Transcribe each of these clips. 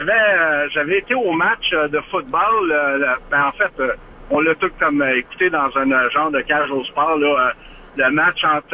j'avais été au match de football. En fait, on l'a tout comme écouté dans un genre de cage au sport, là, le match entre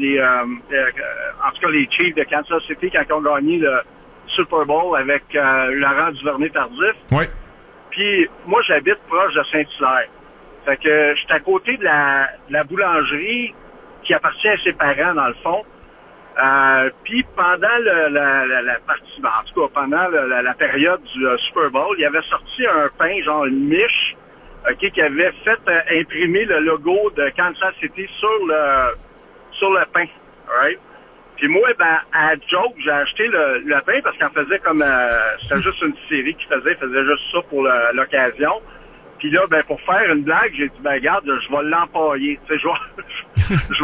en tout cas les Chiefs de Kansas City quand ils ont gagné le Super Bowl avec Laurent Duvernay-Tardif. Oui. Puis moi, j'habite proche de Saint-Hilaire. Fait que j'étais à côté de la boulangerie qui appartient à ses parents, dans le fond. Puis pendant la partie, en tout cas pendant la période du Super Bowl, il avait sorti un pain, genre une miche, qui avait fait imprimer le logo de Kansas City sur le pain. Right? Puis moi, à joke, j'ai acheté le pain parce qu'on faisait comme c'était juste une série qui faisait juste ça pour l'occasion. Puis là, pour faire une blague, j'ai dit regarde, je vais l'empailler. Tu sais, je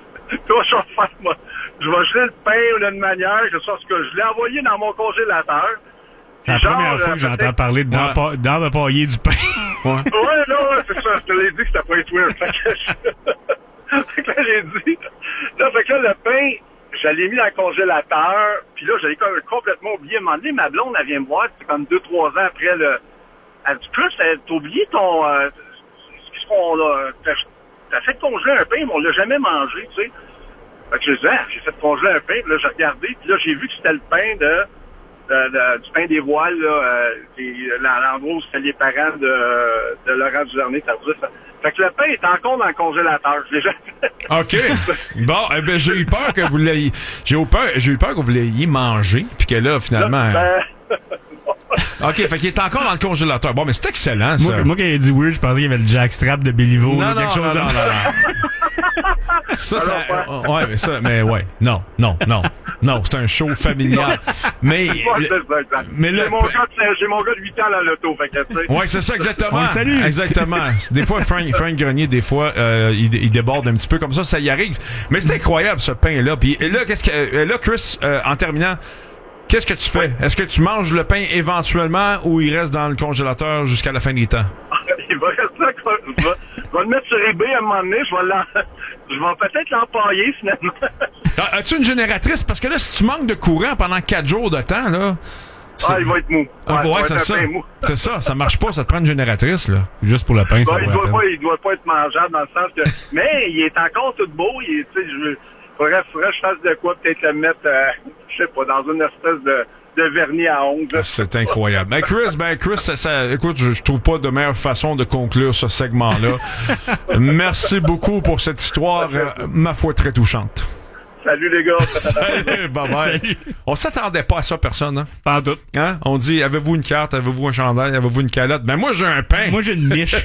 vais jeter le pain d'une manière, de sorte que je l'ai envoyé dans mon congélateur. C'est la première fois que j'entends parler d'empailler du pain. Ouais, non, c'est ça. Je te l'ai dit que c'était pas être weird. Fait que là, j'ai dit. Là, fait que là, le pain, je l'ai mis dans le congélateur. Puis là, j'avais complètement oublié. À un moment donné, ma blonde, elle vient me voir. C'est comme 2-3 ans après le. Elle dit, Chris, t'as oublié ton. Qu'est-ce qu'on a. T'as fait congeler un pain, mais on l'a jamais mangé, tu sais. Fait que j'ai dit, j'ai fait congeler un pain. Puis là, j'ai regardé. Puis là, j'ai vu que c'était le pain du pain des voiles, là, l'endroit où c'était les parents de Laurent Duvernay-Tardif. Fait que le pain est encore dans le congélateur. Je l'ai jamais fait. OK. Bon, j'ai eu peur que vous l'ayez. J'ai eu peur que vous l'ayez mangé, puis que là, finalement. OK, fait qu'il est encore dans le congélateur. Bon, mais c'est excellent, ça. Moi, quand il a dit weird, je pensais qu'il y avait le jackstrap de Béliveau. Non, quelque chose non. Ouais, mais ça, mais ouais. Non, c'est un show familial. Mais j'ai mon gars de 8 ans dans l'auto, fait que, tu sais. Ouais, c'est ça, exactement. Ouais, salut. Exactement. Des fois, Frank Grenier, il déborde un petit peu comme ça y arrive. Mais c'est incroyable, ce pain-là. Puis là, là, Chris, en terminant, qu'est-ce que tu fais? Est-ce que tu manges le pain éventuellement ou il reste dans le congélateur jusqu'à la fin des temps? Il va rester là. Je vais le mettre sur eBay à un moment donné. Je vais peut-être l'empailler, finalement. As-tu une génératrice? Parce que là, si tu manques de courant pendant 4 jours de temps, là... il va être mou. Ouais, c'est ça. C'est ça. Ça marche pas. Ça te prend une génératrice, là. Juste pour le pain, ça il doit pas être mangeable dans le sens que... Mais il est encore tout beau. Tu sais, faudrait que je fasse de quoi, peut-être le mettre, je sais pas, dans une espèce de vernis à ongles. C'est incroyable. Chris, écoute, je trouve pas de meilleure façon de conclure ce segment-là. Merci beaucoup pour cette histoire, ma foi, très touchante. Salut les gars. Salut, bye bye. Salut. On s'attendait pas à ça, personne, hein? Pas en doute. Hein? On dit, avez-vous une carte, avez-vous un chandail, avez-vous une calotte? Ben, moi, j'ai un pain. Moi, j'ai une miche.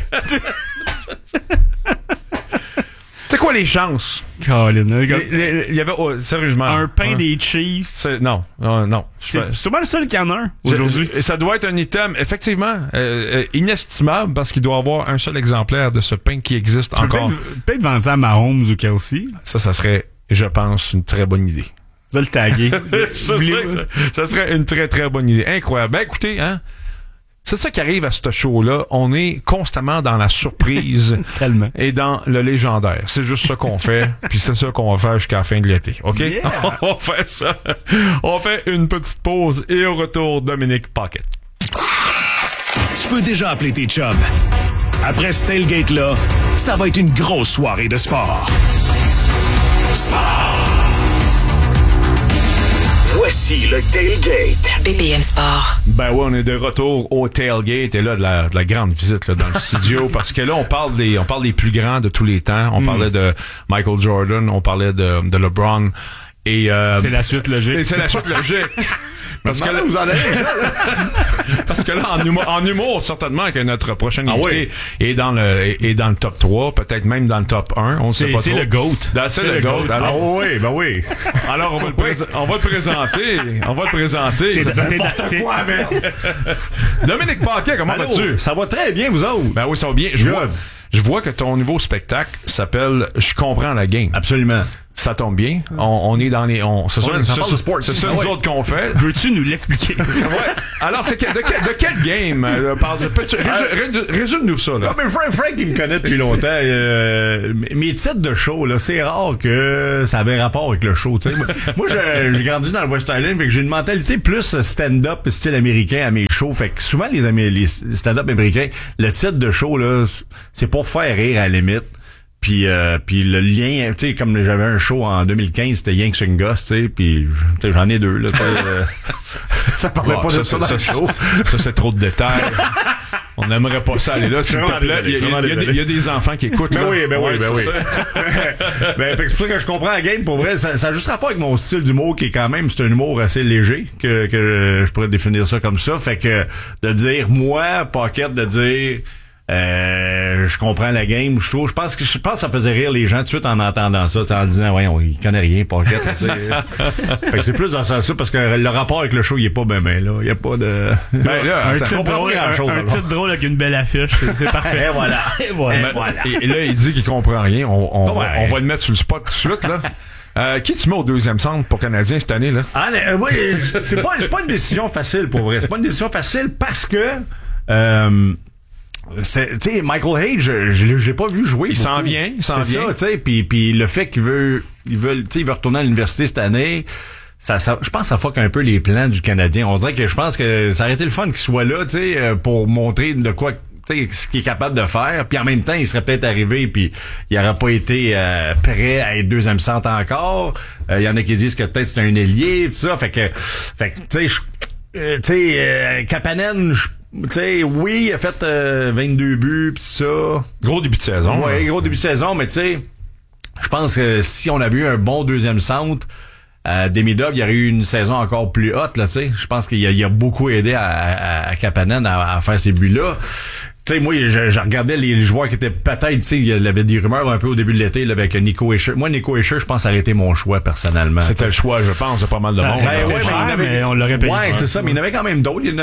C'est quoi les chances? Colin, il y avait, sérieusement. Un pain des Chiefs. Non. C'est sûrement le seul qu'il y en a un aujourd'hui. Ça doit être un item, effectivement, inestimable parce qu'il doit avoir un seul exemplaire de ce pain qui existe encore. Peut-être vendre ça à Mahomes ou Kelsey. Ça serait, je pense, une très bonne idée. Vous allez le taguer. ça serait une très, très bonne idée. Incroyable. Ben, écoutez, hein. C'est ça qui arrive à ce show-là. On est constamment dans la surprise et dans le légendaire. C'est juste ça qu'on fait, puis c'est ça qu'on va faire jusqu'à la fin de l'été. OK? Yeah. On fait ça. On fait une petite pause et au retour, Dominique Paquette. Tu peux déjà appeler tes chums. Après ce tailgate-là, ça va être une grosse soirée de sport. Voici le Tailgate. BPM Sport. Ben ouais, on est de retour au Tailgate et là de la grande visite là, dans le studio parce que là on parle des plus grands de tous les temps. On parlait de Michael Jordan, on parlait de LeBron et c'est la suite logique. C'est la suite logique. Parce que là, vous en avez parce que là, en humour, certainement que notre prochain invité est dans le top 3, peut-être même dans le top 1. On sait pas trop. C'est le GOAT. C'est le GOAT. Alors, oui. Alors, on va le présenter. On va le présenter. C'est n'importe quoi, merde. Dominique Paquet, comment vas-tu? Ça va très bien, vous autres. Ben oui, ça va bien. Je vois que ton nouveau spectacle s'appelle Je comprends la game. Absolument. Ça tombe bien. On est dans les... C'est ça, nous autres qu'on fait. Veux-tu nous l'expliquer? Ouais. Alors, c'est de quel game? Résume-nous ça, là. Non, mais Frank, il me connaît depuis longtemps. Mes titres de show, là, c'est rare que ça avait rapport avec le show, tu sais. Moi, j'ai grandi dans le West Island, fait que j'ai une mentalité plus stand-up, style américain à mes shows. Fait que souvent, les stand-up américains, le titre de show, là, c'est pour faire rire à la limite. Puis le lien, tu sais, comme j'avais un show en 2015, c'était Yanks and Gus, tu sais, puis j'en ai deux, là. Ça parlait pas de ça dans le show. Ça, c'est trop de détails. On n'aimerait pas ça aller là, s'il te plaît. Il y a des enfants qui écoutent. Ben oui. C'est pour ça que je comprends la game. Pour vrai, ça a juste rapport avec mon style d'humour qui est quand même, c'est un humour assez léger, que je pourrais définir ça comme ça. Fait que de dire, moi, Pocket, de dire... je comprends la game, je pense que ça faisait rire les gens tout de suite en entendant ça, en disant voyons, il connaît rien, Pocket. Fait que c'est plus dans ça parce que le rapport avec le show il est pas ben là, il y a pas de un titre drôle avec une belle affiche, c'est parfait. Et voilà. Et là il dit qu'il comprend rien, on va le mettre sur le spot tout de suite là. Qui tu mets au deuxième centre pour Canadien cette année là? Oui, c'est pas une décision facile pour vrai. C'est pas une décision facile parce que tu sais, Michael Hayes, je l'ai pas vu jouer. Il s'en vient. Ça, tu sais, puis le fait qu'il veut retourner à l'université cette année, ça, je pense que ça fuck un peu les plans du Canadien. On dirait que je pense que ça aurait été le fun qu'il soit là, tu sais, pour montrer de quoi, tu sais, ce qu'il est capable de faire. Puis en même temps, il serait peut-être arrivé, puis il aurait pas été prêt à être deuxième centre encore. Il y en a qui disent que peut-être c'est un ailier, tout ça. Fait que, tu sais, Kapanen, tu sais, oui, il a fait 22 buts pis ça. Gros début de saison. Oui, gros début de saison, mais tu sais, je pense que si on avait eu un bon deuxième centre, Demidov, il y aurait eu une saison encore plus haute, là, tu sais. Je pense qu'il a beaucoup aidé à Kapanen à faire ces buts-là. Tu sais, moi, je regardais les joueurs qui étaient peut-être, tu sais, il y avait des rumeurs un peu au début de l'été là, avec Nico Hischier. Moi, Nico Hischier, je pense, ça aurait été mon choix personnellement. C'était le choix, je pense, de pas mal de monde. Mais on l'aurait payé. Ouais, c'est ça, mais il y en avait quand même d'autres. Il y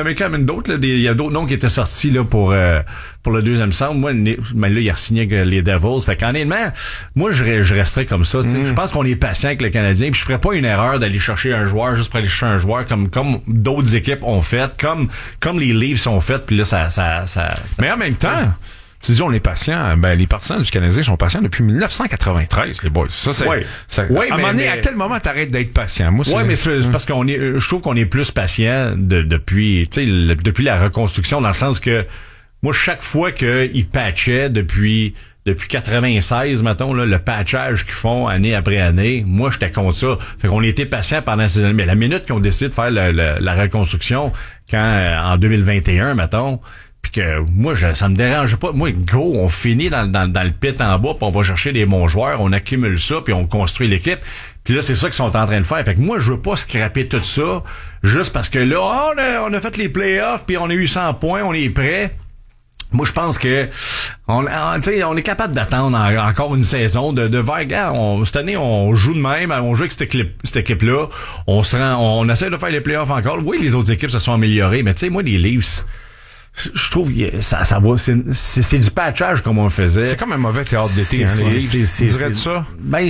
a d'autres noms qui étaient sortis là pour le deuxième centre. Moi, mais là, il a signé avec les Devils. Fait qu'honnêtement, moi, je resterais comme ça. Je pense qu'on est patient avec le Canadien. Puis je ferais pas une erreur d'aller chercher un joueur juste pour aller chercher un joueur comme d'autres équipes ont fait, comme les Leafs ont fait. Puis là, ça. Mais en même temps, tu dis on est patient, ben les partisans du Canadien sont patients depuis 1993, les boys. Ça c'est. À un moment donné, à quel moment t'arrêtes d'être patient? Moi, mais c'est parce qu'on est. Je trouve qu'on est plus patient depuis la reconstruction, dans le sens que moi, chaque fois qu'ils patchaient depuis 96, mettons, là, le patchage qu'ils font année après année, moi, j'étais contre ça. Fait qu'on était patient pendant ces années. Mais la minute qu'ils ont décidé de faire la reconstruction, en 2021, mettons, puis que moi, ça me dérange pas. Moi, go, on finit dans le pit en bas, puis on va chercher des bons joueurs, on accumule ça, puis on construit l'équipe. Puis là, c'est ça qu'ils sont en train de faire. Fait que moi, je veux pas scraper tout ça, juste parce que là, on a fait les playoffs, puis on a eu 100 points, on est prêt. Moi, je pense que on est capable d'attendre encore une saison de vague. Cette année, on joue de même, on joue avec cette équipe-là. On essaie de faire les playoffs encore. Oui, les autres équipes se sont améliorées, mais tu sais, moi, les Leafs, je trouve que ça va, c'est du patchage comme on le faisait. C'est comme un mauvais théâtre d'été, hein, les Leafs. Tu dirais de ça? Ben,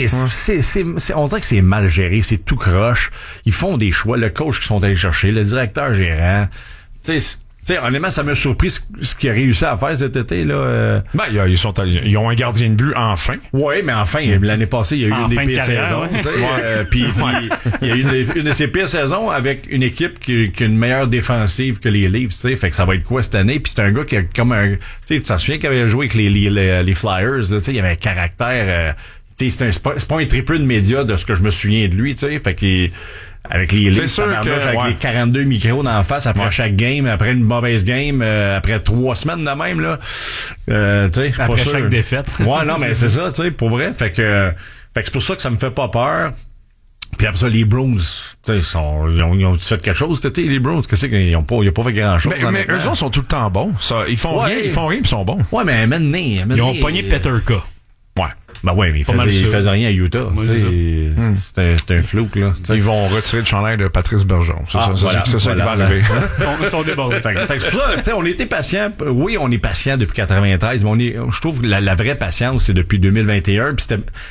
on dirait que c'est mal géré, c'est tout croche. Ils font des choix, le coach qui sont allés chercher, le directeur gérant. Tu sais, honnêtement, ça m'a surpris ce qu'il a réussi à faire cet été, là. Ben, ils ont un gardien de but, enfin. Oui, mais enfin, l'année passée, il y a eu une des pires saisons. Puis il y a eu une de ses pires saisons avec une équipe qui a une meilleure défensive que les Leafs, tu sais. Fait que ça va être quoi cette année? Puis c'est un gars qui a comme tu sais, tu t'en souviens qu'il avait joué avec les Flyers, là, tu sais, il avait un caractère, tu sais, c'est pas un triple de média de ce que je me souviens de lui, tu sais. Fait qu'il avec les Leafs, avec les 42 micros d'en face après chaque game, après une mauvaise game, après 3 semaines de même, là. Tu sais, après chaque défaite. Ouais, non, mais c'est ça, tu sais, pour vrai. Fait que c'est pour ça que ça me fait pas peur. Puis après ça, les Bruins, tu sais, ils ont fait quelque chose cet été, les Bruins. Qu'est-ce qu'ils ont pas fait grand chose. Mais eux autres sont tout le temps bons. Ça, ils font rien, puis ils sont bons. Ouais, mais maintenant, ils ont pogné Peterka. Ouais. Ben ouais, mais il faisait rien à Utah. C'était un flou, là. T'sais. Ils vont retirer le chandail de Patrice Bergeron. C'est ça qui va arriver. Ils sont débordés. C'est pour ça, on était patient. Oui, on est patient depuis 93, mais je trouve que la vraie patience, c'est depuis 2021. Puis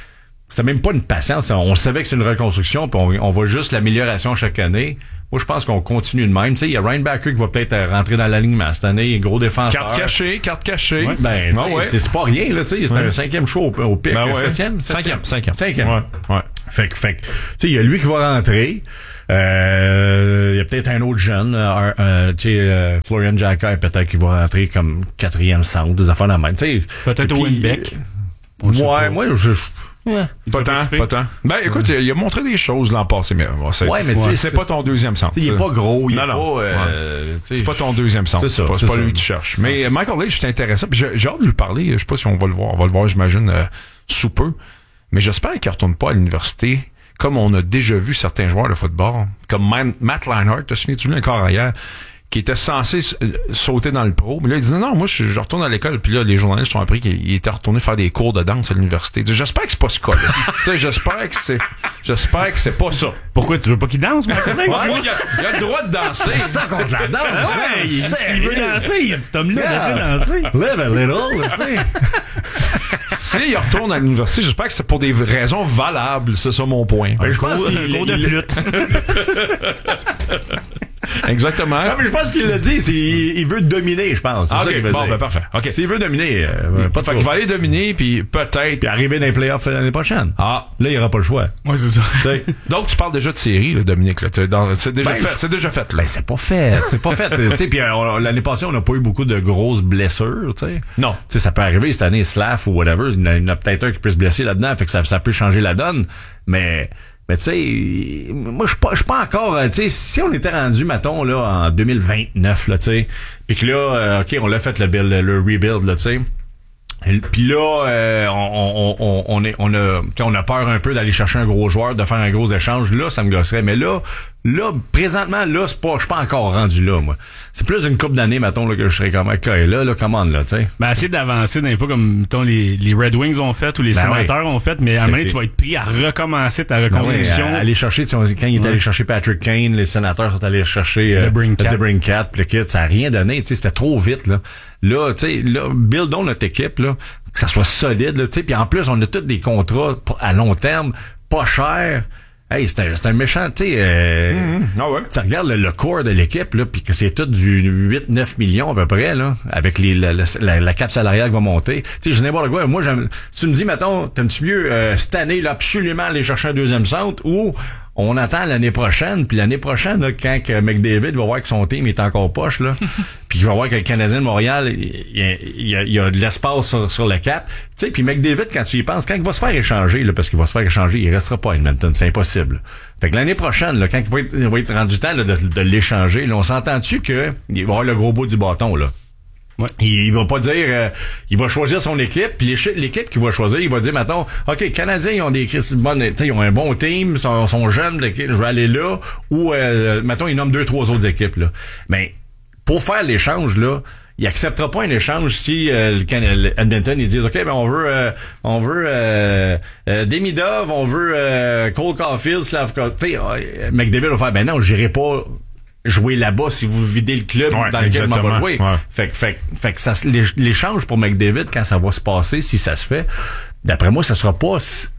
c'était même pas une patience. On savait que c'est une reconstruction, puis on voit juste l'amélioration chaque année. Moi, je pense qu'on continue de même. Tu sais, il y a Ryan Backer qui va peut-être rentrer dans l'alignement cette année, gros défenseur. Carte cachée. Ouais, ben, c'est pas rien, là, tu sais. C'est un 5e show au pic. Ben 7e? 5e. Ouais. Fait que, tu sais, il y a lui qui va rentrer. Il y a peut-être un autre jeune, Florian Jacquet, peut-être qui va rentrer comme 4e centre, des affaires de la même. Tu sais, peut-être Owen Beck. Ouais, moi, pas tant. Ben, écoute, il a montré des choses l'an passé, mais c'est pas ton deuxième centre. Il est pas gros, il est pas, c'est pas ton deuxième centre. C'est pas lui que tu cherches. Mais Michael Leach, c'est intéressant. Puis j'ai hâte de lui parler. Je sais pas si on va le voir. On va le voir, j'imagine, sous peu. Mais j'espère qu'il retourne pas à l'université, comme on a déjà vu certains joueurs de football, comme Matt Leinart, te souviens-tu lui encore hier, qui était censé sauter dans le pro, mais là il disait non, moi je retourne à l'école, puis là les journalistes ont appris qu'il était retourné faire des cours de danse à l'université. J'espère que c'est pas ce cas-là. Tu sais, j'espère que c'est pas ça. Pourquoi tu veux pas qu'il danse, Michael Leach? Il a le droit de danser. C'est ça contre la danse. Il veut danser, cet homme-là laissez danser. Live a little. S'il retourne à l'université, j'espère que c'est pour des raisons valables, c'est ça mon point. Je pense qu'il a un cours de flûte. Exactement. Non, mais je pense qu'il l'a dit, il veut dominer, je pense. C'est ça qu'il veut dire. Ben parfait. OK. S'il veut dominer, pas de fait qu'il va aller dominer, puis peut-être... Puis arriver dans les playoffs l'année prochaine. Ah. Là, il n'y aura pas le choix. Ouais, c'est ça. Donc, tu parles déjà de série, là, Dominique. Là. C'est déjà fait. Là. Ben, c'est pas fait. Tu sais, puis l'année passée, on n'a pas eu beaucoup de grosses blessures, tu sais. Non. Tu sais, ça peut arriver cette année, Slav ou whatever. Il y en a peut-être un qui peut se blesser là-dedans, fait que ça peut changer la donne. Mais tu sais, moi, je suis pas encore, tu sais, si on était rendu, mettons, là, en 2029, là, tu sais, pis que là, OK, on l'a fait le rebuild, là, tu sais. Puis là, on a peur un peu d'aller chercher un gros joueur, de faire un gros échange. Là, ça me gosserait. Mais là, présentement, là, je suis pas encore rendu là, moi. C'est plus d'une couple d'années, mettons, là, que je serais comme, OK, là, commande, là, tu sais. Ben, essayer d'avancer dans les fois comme, mettons, les Red Wings ont fait ou les Sénateurs ont fait, mais à un moment donné, tu vas être pris à recommencer ta reconstruction. Aller chercher, quand il est allé chercher Patrick Kane, les Sénateurs sont allés chercher The Brincat, puis le kit, ça a rien donné, tu sais, c'était trop vite, là. Là, tu sais, buildons notre équipe, là, que ça soit solide, là, tu sais, puis en plus, on a tous des contrats à long terme, pas chers. Hey, c'est un méchant, tu sais, tu regardes le core de l'équipe, là, puis que c'est tout du 8-9 millions à peu près, là, avec la cap salariale qui va monter. Tu sais, je n'importe quoi. Moi, si tu me dis, mettons, t'aimes-tu mieux cette année, là, absolument aller chercher un deuxième centre, ou on attend l'année prochaine, puis l'année prochaine, là, quand que McDavid va voir que son team est encore poche, là, puis il va voir que le Canadien de Montréal, il y a de l'espace sur le cap. Tu sais, puis McDavid, quand tu y penses, quand il va se faire échanger, là, parce qu'il va se faire échanger, il restera pas à Edmonton, c'est impossible. Fait que l'année prochaine, là, quand il va être rendu temps là, de l'échanger, là, on s'entend-tu que il va avoir le gros bout du bâton, là. Ouais. Il va pas dire il va choisir son équipe, puis l'équipe qu'il va choisir, il va dire mettons, OK, Canadiens ils ont ils ont un bon team, sont jeunes, je vais aller là, ou mettons ils nomment 2-3 autres équipes là. Mais pour faire l'échange là, il acceptera pas un échange si Edmonton ils disent OK, ben on veut Demidov, on veut Cole Caulfield, Slavkov, tu sais McDavid va faire ben non, j'irai pas jouer là-bas si vous videz le club dans lequel on va jouer. Ouais. Fait que ça, l'échange pour McDavid, quand ça va se passer, si ça se fait, d'après moi, ça sera pas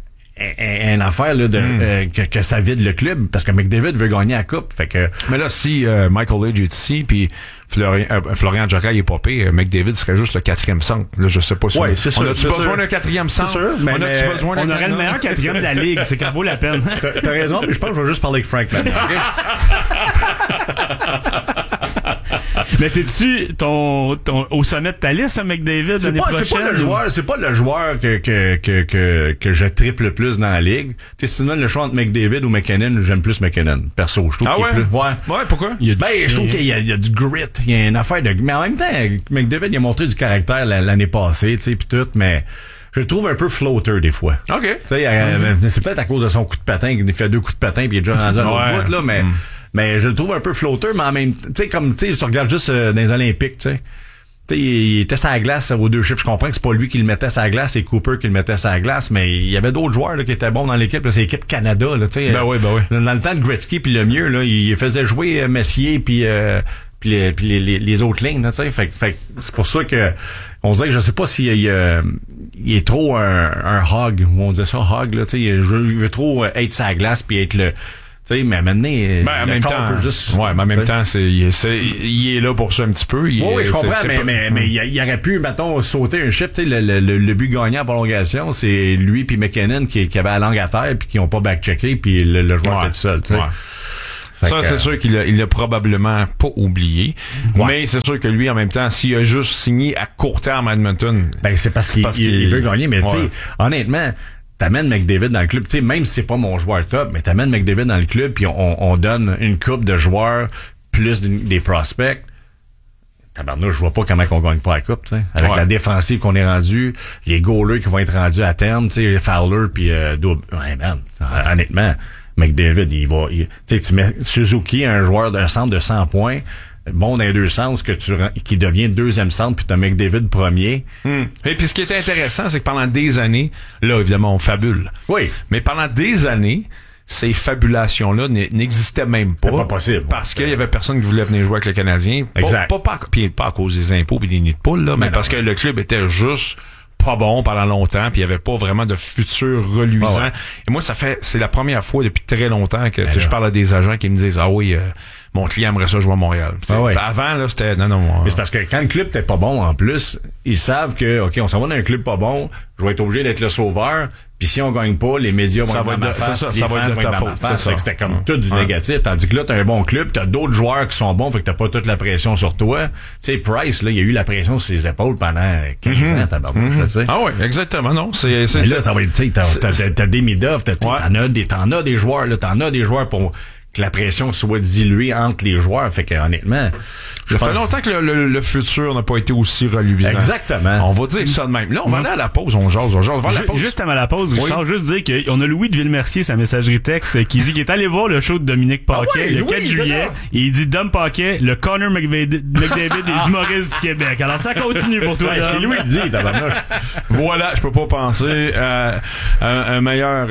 une affaire là, que ça vide le club, parce que McDavid veut gagner la coupe. Fait que... Mais là, si Michael Leach est ici, puis Florian Jacquet est pas pire, McDavid serait juste le 4e centre. Là, je sais pas si on a-tu besoin d'un 4e centre? C'est sûr, mais on aurait le meilleur 4e de la ligue, c'est qu'à vaut la peine. T'as raison, mais je pense que je vais juste parler avec Frank maintenant. Mais c'est-tu au sommet de ta liste, McDavid, l'année prochaine? C'est pas le joueur que je triple le plus dans la ligue. Tu sais, si tu donnes le choix entre McDavid ou McKinnon, j'aime plus McKinnon. Perso, je trouve qu'il est plus... Ouais, pourquoi? Je trouve qu'il y a du grit, il y a une affaire de... Mais en même temps, McDavid, il a montré du caractère l'année passée, tu sais, pis tout, mais... Je le trouve un peu floater des fois. OK. Tu sais, c'est peut-être à cause de son coup de patin, qu'il fait 2 coups de patin puis il est déjà rendu à l'autre bout, là, mais je le trouve un peu floater, mais en même temps, tu sais, comme, tu sais, tu regardes juste dans les Olympiques, tu sais. Tu sais, il était sur la glace aux 2 chiffres. Je comprends que c'est pas lui qui le mettait sur la glace, c'est Cooper qui le mettait sur la glace, mais il y avait d'autres joueurs là, qui étaient bons dans l'équipe. Là, c'est l'équipe Canada, là, tu sais. Ben oui. Dans le temps de Gretzky puis Lemieux, là, il faisait jouer Messier puis puis les autres lignes, tu sais. Fait c'est pour ça que on dirait que je sais pas s'il il est trop un hog, on disait ça hog là, tu sais, il veut trop être sa glace puis être le tu sais, mais maintenant, en même temps, mais en même temps, il est là pour ça un petit peu. Oui, je comprends, mais il aurait pu, mettons, sauter un chiffre. Tu sais, le but gagnant en prolongation, c'est lui puis McKinnon qui avait la langue à terre puis qui n'ont pas backchecké puis le joueur était tout seul. Tu sais. Ça, c'est sûr qu'il l'a probablement pas oublié. Mais c'est sûr que lui, en même temps, s'il a juste signé à court terme à Edmonton... Ben, c'est parce qu'il veut gagner, mais tu sais, honnêtement... T'amènes McDavid dans le club, tu sais, même si c'est pas mon joueur top, mais t'amènes McDavid dans le club puis on donne une coupe de joueurs plus des prospects. Tabarnouche, je vois pas comment qu'on gagne pas la coupe, tu sais. Avec la défensive qu'on est rendu, les goalers qui vont être rendus à terme, tu sais, Fowler puis man, honnêtement, McDavid, tu sais, tu mets Suzuki, un joueur d'un centre de 100 points, bon dans les deux sens, qui devient deuxième centre, puis t'as McDavid premier. Et puis ce qui est intéressant, c'est que pendant des années, là, évidemment, on fabule. Oui. Mais pendant des années, ces fabulations-là n'existaient même pas. C'est pas possible. Parce qu'il y avait personne qui voulait venir jouer avec le Canadien. Exact. Pas à cause des impôts et des nids de poules, là, mais parce que le club était juste pas bon pendant longtemps, puis il y avait pas vraiment de futur reluisant. Et moi, c'est la première fois depuis très longtemps que je parle à des agents qui me disent mon client aimerait ça jouer à Montréal. Avant, là, c'était non. Mais c'est parce que quand le club était pas bon en plus, ils savent que OK, on s'en va dans un club pas bon, je vais être obligé d'être le sauveur. Puis si on gagne pas, les médias vont être dans ma face. Ça va être de ta faute. C'était comme tout du négatif. Tandis que là, t'as un bon club, t'as d'autres joueurs qui sont bons, fait que t'as pas toute la pression sur toi. Tu sais, Price, là, il y a eu la pression sur ses épaules pendant 15 ans, tabarnouche, tu sais. Ah ouais, exactement, non. Mais là, ça va être, tu sais, t'as Demidov, t'en as des joueurs, là, t'en as des joueurs pour que la pression soit diluée entre les joueurs. Fait que, honnêtement, ça fait longtemps que le futur n'a pas été aussi reluisant. Exactement. On va dire ça de même. Là, on va aller à la pause. On jase. Juste avant la pause, Richard, juste dire qu'on a Louis de Villemercier, sa messagerie texte, qui dit qu'il est allé voir le show de Dominique Paquet le 4 juillet. Et il dit Dom Paquet, le Connor McDavid des humoristes du Québec. Alors, ça continue pour toi. C'est Louis qui dit, tabarnouche. Voilà, je peux pas penser à un meilleur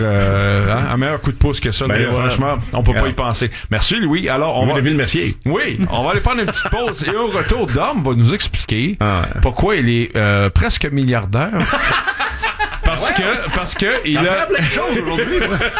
coup de pouce que ça. Franchement, on peut pas y penser. Merci, Louis. Alors, on va... Merci. Oui, on va aller prendre une petite pause et au retour, Dom va nous expliquer pourquoi il est presque milliardaire. Parce que il a plein de choses aujourd'hui.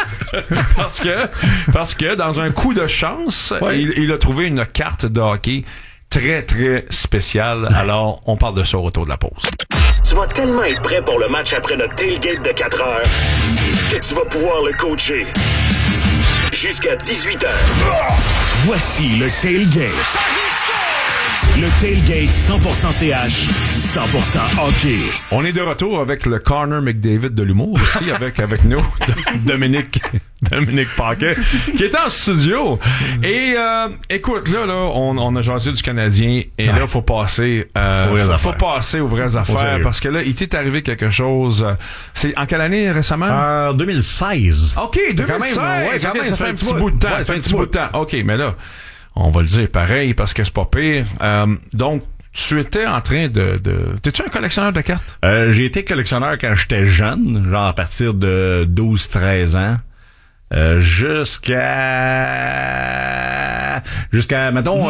parce que dans un coup de chance, il a trouvé une carte de hockey très très spéciale. Alors, on parle de ça au retour de la pause. Tu vas tellement être prêt pour le match après notre tailgate de 4 heures que tu vas pouvoir le coacher. Jusqu'à 18h. Voici le Tailgate. Le Tailgate 100% CH, 100% hockey. On est de retour avec le Connor McDavid de l'humour aussi, avec nous, Dominique Paquet, qui est en studio. Et écoute, là, on a jasé du Canadien, et là, faut passer aux vraies affaires, parce que là, il t'est arrivé quelque chose. C'est en quelle année récemment? 2016. OK, 2016. Ça fait un petit bout de temps. Ça fait un petit bout de temps. OK, mais là, on va le dire pareil parce que c'est pas pire. Donc, tu étais en train de... T'es-tu un collectionneur de cartes? J'ai été collectionneur quand j'étais jeune, genre à partir de 12-13 ans. Jusqu'à mettons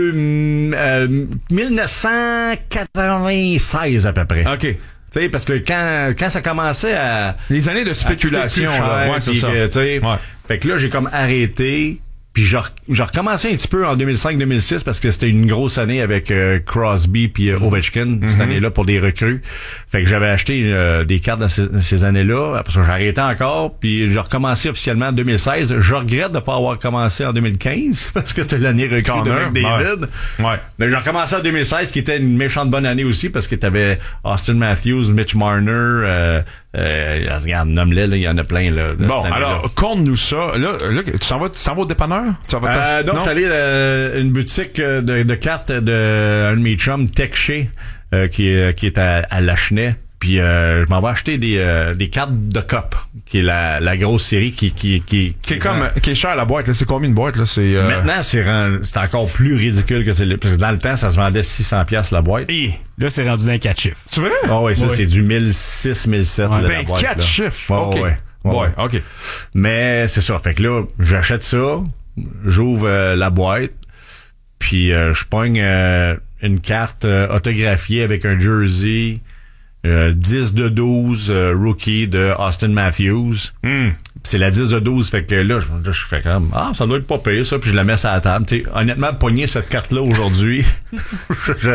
1996 à peu près. OK. Tu sais, parce que quand ça commençait à... Les années de spéculation, c'est ça. Fait que là, j'ai comme arrêté. Puis j'ai recommencé un petit peu en 2005-2006 parce que c'était une grosse année avec Crosby puis Ovechkin cette année-là pour des recrues. Fait que j'avais acheté des cartes dans ces années-là. Après ça, j'ai arrêté encore. Puis j'ai recommencé officiellement en 2016. Je regrette de pas avoir commencé en 2015 parce que c'était l'année recrue de McDavid. Ouais. Mais j'ai recommencé en 2016 qui était une méchante bonne année aussi parce que t'avais Austin Matthews, Mitch Marner... regarde, nomme-les, là, il y en a plein, là. Bon, alors, conte-nous ça. Là, tu s'en vas au dépanneur? Donc, je suis allé à une boutique de cartes d'un de mes chums, Tech-Shea, qui est à Lachenay. Puis je m'en vais acheter des cartes de Cup, qui est la grosse série qui est cher la boîte. Là, c'est combien de boîtes là? Maintenant, c'est encore plus ridicule que c'est. Parce que dans le temps, ça se vendait 600$ la boîte. Et là, c'est rendu dans 4 chiffres. C'est vrai? Ah oui, ça c'est du 1006, 1007 la boîte. 4 chiffres. OK. OK. Mais c'est ça. Fait que là, j'achète ça, j'ouvre la boîte. puis je pogne une carte autographiée avec un jersey 10 de 12 rookie de Austin Matthews. C'est la 10 de 12, fait que là, je fais comme, ça doit être pas pire, ça, puis je la mets sur la table. T'sais, honnêtement, pogner cette carte-là aujourd'hui, tu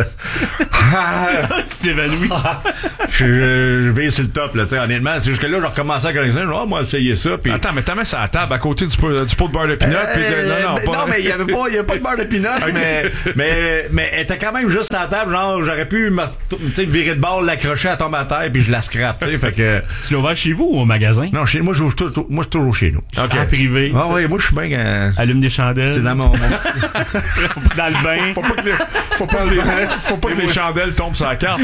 t'évanouis. je vais sur le top, là, t'sais, honnêtement. C'est juste que là, je recommençais à connaître ça, moi, essayer ça, puis... Attends, mais t'as mis ça à la table, à côté du pot de beurre de pinot, puis non, mais il y avait pas de beurre de pinot, mais elle était quand même juste à la table, genre, j'aurais pu me virer de bord, l'accrocher, à tomber à terre, puis je la scrape, t'sais, fait que... Tu l'as ouvert chez vous ou au magasin? Non, moi, je suis toujours chez nous. Okay. En privé. Ah oui, moi je suis bien. Allume des chandelles. C'est dans mon dans le bain. Faut pas que les chandelles tombent sur la carte.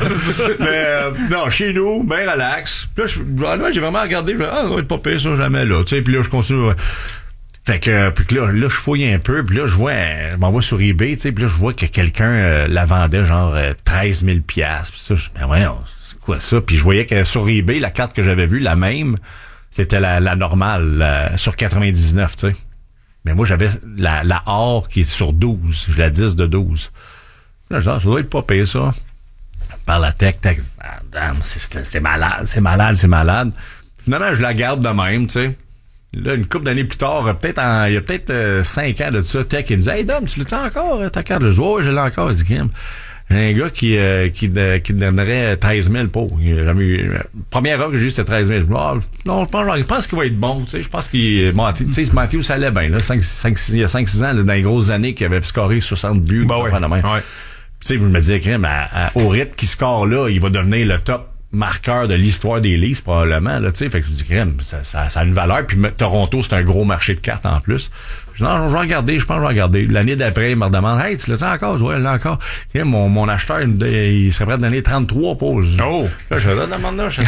Non, chez nous, bien relax. Puis là, j'ai vraiment regardé. Ça doit être pas pire, ça, jamais là. Tu sais, puis là, je continue. Fait que, puis là, je fouille un peu, puis là, je m'envoie sur eBay, tu sais, puis là, je vois que quelqu'un la vendait genre 13 000 $. Puis ça, voyons, c'est quoi ça? Puis je voyais que sur eBay, la carte que j'avais vue, la même, c'était la normale, sur 99, tu sais. Mais moi, j'avais la or qui est sur 12. J'ai la 10 de 12. Là, je dis, ça doit être pas payé, ça. Par la tech, c'est malade. Finalement, je la garde de même, tu sais. Là, une couple d'années plus tard, il y a peut-être 5 ans de ça, Tech, il me dit, hey, Dom, tu l'as encore, ta carte? Je dis, ouais, je l'ai encore. Je dis, Kim. J'ai un gars qui donnerait 13 000 pour. Première heure que j'ai eu, c'était 13 000. Je pense qu'il va être bon. Tu sais, je pense qu'il Matthew, ça allait bien. Là, il y a 5-6 ans, là, dans les grosses années, qu'il avait scoré 60 buts. Ouais. Tu sais, je me disais, au rythme qu'il score là, il va devenir le top marqueur de l'histoire des Leafs, probablement. Là, tu sais, fait que je dis, ça a une valeur. Puis Toronto, c'est un gros marché de cartes en plus. Je dis, non, je vais regarder, je pense que je vais regarder. L'année d'après, il me demande, hey, tu l'as encore? Ouais, là encore. Mon acheteur, il serait prêt à donner 33 pauses. Oh! Là, je là, demande là,